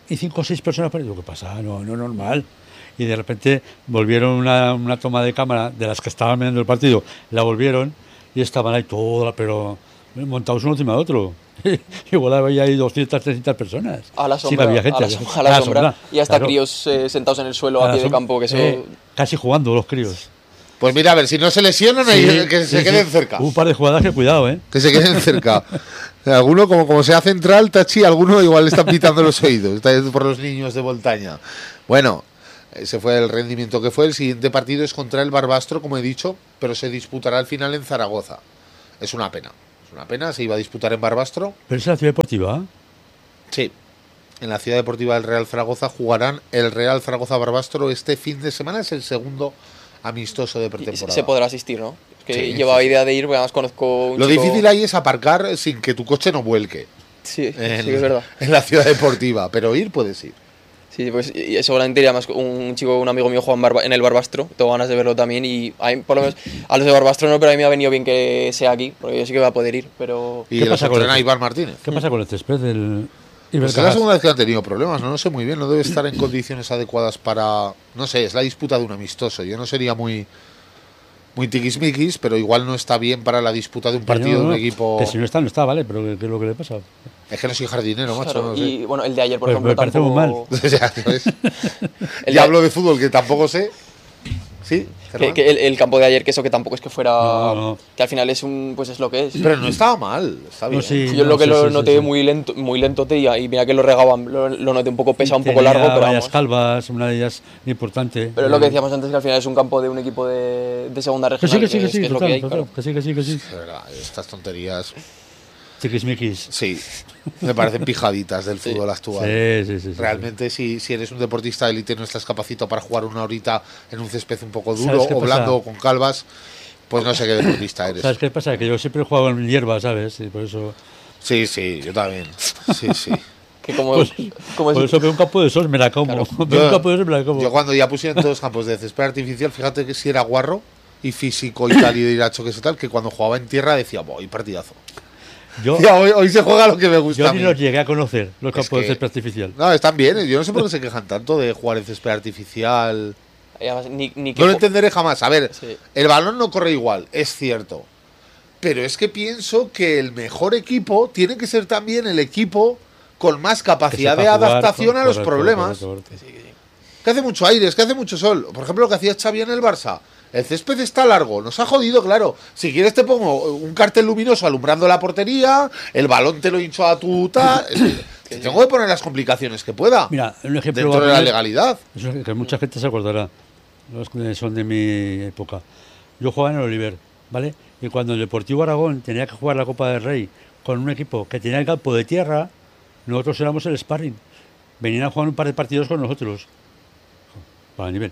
y 5 o 6 personas, pero digo, ¿qué pasa? No normal. Y de repente volvieron una toma de cámara de las que estaban viendo el partido, la volvieron y estaban ahí todas, pero montados uno encima de otro. Igual había ahí 200, 300 personas. A la sombra, sí, había gente, a la sombra. Y hasta claro. críos sentados en el suelo a pie de campo, que eso... casi jugando los críos. Pues mira, a ver, si no se lesionan, que se queden cerca. Un par de jugadas que cuidado, Que se queden cerca. Alguno, como sea central, Tachi, alguno igual le están pitando los oídos. Está por los niños de Voltaña. Bueno, ese fue el rendimiento que fue. El siguiente partido es contra el Barbastro, como he dicho, pero se disputará al final en Zaragoza. Es una pena. Es una pena, se iba a disputar en Barbastro. ¿Pero es la ciudad deportiva? Sí. En la ciudad deportiva del Real Zaragoza jugarán el Real Zaragoza Barbastro este fin de semana. Es el segundo amistoso de pretemporada. Se podrá asistir, ¿no? Es que Sí, llevaba sí. idea de ir, porque además conozco un Lo chico... difícil ahí es aparcar sin que tu coche no vuelque. Sí, sí que es verdad. En la ciudad deportiva, pero ir puedes ir. Sí, pues y seguramente iría más un amigo mío juega en el Barbastro, tengo ganas de verlo también y a mí, por lo menos a los de Barbastro no, pero a mí me ha venido bien que sea aquí, porque yo sí que voy a poder ir, pero... Y ¿Qué los pasa con entrena el- Iván Martínez. ¿Qué pasa con el césped del Pues es la segunda vez que han tenido problemas, no sé muy bien, no debe estar en condiciones adecuadas para... No sé, es la disputa de un amistoso, yo no sería muy tiquismiquis, pero igual no está bien para la disputa de un partido de un equipo... Que si no está, no está, ¿vale? Pero ¿qué es lo que le pasa? Es que no soy jardinero, macho, Claro, no lo sé. y bueno, el de ayer, por Pues ejemplo, me parece muy tampoco... O sea, ¿sabes? El Ya de- hablo de fútbol, que tampoco sé. ¿Sí? Germán? Que el campo de ayer, que eso que tampoco es que fuera... No. Que al final es pues es lo que es. Pero no estaba mal, está bien. No, sí. Yo lo que sí, lo sí, noté sí. muy lento y mira que lo regaban, lo noté un poco pesado, un poco Tenía largo, pero varias vamos. calvas, una de ellas importante. Pero es lo que decíamos antes, que al final es un campo de un equipo de segunda Que regional, sí, es lo que hay, total, claro. que sí. De verdad, estas tonterías, Chiquismiquis. sí, me parecen pijaditas del fútbol actual. Sí. Realmente, si eres un deportista de élite y no estás capacitado para jugar una horita en un césped un poco ¿Sabes duro qué o pasa? blando o con calvas, pues no sé qué deportista eres. ¿Sabes qué pasa? Que yo siempre he jugado en hierba, ¿sabes? Y por eso... Sí, yo también. Sí. Que como, Pues, como es- por eso veo un campo de sol, me la como. Veo un campo de sol, me la como. Yo cuando ya pusieron todos los campos de césped artificial, fíjate que si era guarro y físico y tal y de ir a choques y tal, que cuando jugaba en tierra decía, voy partidazo. Yo, Ya, hoy se juega lo que me gusta yo a ni mí. los llegué a conocer, los Es campos que- de césped artificial. No, están bien, yo no sé por qué se quejan tanto de jugar en césped artificial. y además, ni que No lo entenderé jamás. A ver, Sí. el balón no corre igual, es cierto. Pero es que pienso que el mejor equipo tiene que ser también el equipo con más capacidad Que de sepa jugar, adaptación a los correcto, problemas. correcto. Que hace mucho aire, es que hace mucho sol. Por ejemplo, lo que hacía Xavi en el Barça. El césped está largo, nos ha jodido, claro. Si quieres te pongo un cartel luminoso alumbrando la portería, el balón te lo hincho a tu tal. Que tengo que poner las complicaciones que pueda. Mira, un ejemplo. dentro de la poner- legalidad. Eso es que mucha gente se acordará. Los que son de mi época. Yo jugaba en el Oliver, ¿vale? Y cuando el Deportivo Aragón tenía que jugar la Copa del Rey con un equipo que tenía el campo de tierra, nosotros éramos el sparring. Venían a jugar un par de partidos con nosotros. Para nivel.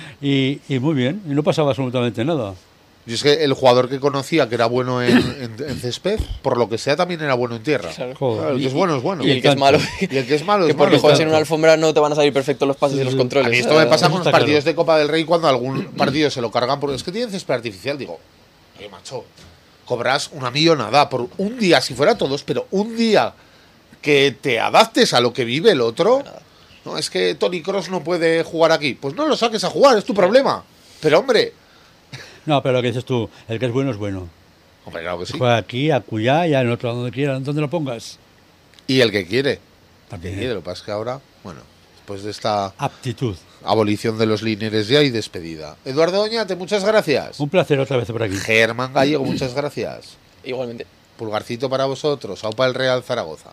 Y muy bien, y no pasaba absolutamente nada. Y es que el jugador que conocía que era bueno en césped, por lo que sea, también era bueno en tierra. Claro. Joder. Claro, el que es bueno es bueno. Y el que es malo, Y el que es malo que es porque malo. juegas en una alfombra no te van a salir perfectos los pases y los controles. A mí esto me pasa Eso con los está partidos claro. de Copa del Rey cuando algún partido se lo cargan porque es que tienen césped artificial. Digo, oye, macho, cobras una millonada por un día, si fuera todos, pero un día que te adaptes a lo que vive el otro. No, es que Toni Kroos no puede jugar aquí. Pues no lo saques a jugar, es tu problema. Pero hombre, No, pero lo que dices tú, el que es bueno es bueno. hombre, claro que sí. Juega aquí, acullá, y al otro, donde quiera, donde lo pongas. Y el que quiere. También. Y lo que pasa es que ahora, bueno, después de esta Aptitud. abolición de los lineres ya y despedida. Eduardo Oñate, muchas gracias. Un placer otra vez por aquí. Germán Gallego, muchas gracias. Igualmente. Pulgarcito para vosotros. Aupa el Real Zaragoza.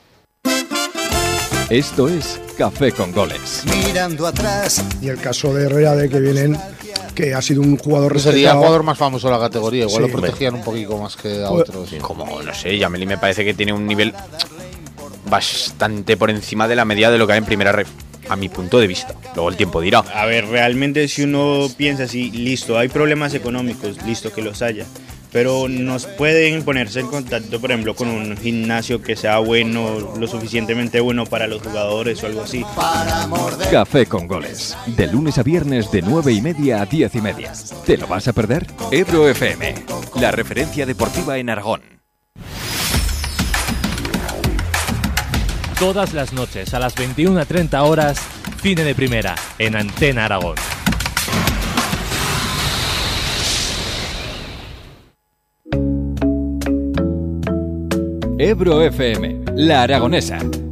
Esto es Café con Goles. Mirando atrás, Y el caso de Herrera, de que vienen, que ha sido un jugador Sería el respetado. jugador más famoso de la categoría. Igual Sí. lo protegían un poquito más que a Pues- otros. Como, no sé, Yameli me parece que tiene un nivel bastante por encima de la media de lo que hay en primera red, a mi punto de vista. Luego el tiempo dirá. A ver, realmente si uno piensa así, listo, hay problemas económicos, listo que los haya, pero nos pueden ponerse en contacto, por ejemplo, con un gimnasio que sea bueno, lo suficientemente bueno para los jugadores o algo así. Café con Goles. De lunes a viernes de 9:30 a 10:30. ¿Te lo vas a perder? Ebro FM, la referencia deportiva en Aragón. Todas las noches a las 21:30 horas, Cine de Primera, en Antena Aragón. Ebro FM, La Aragonesa.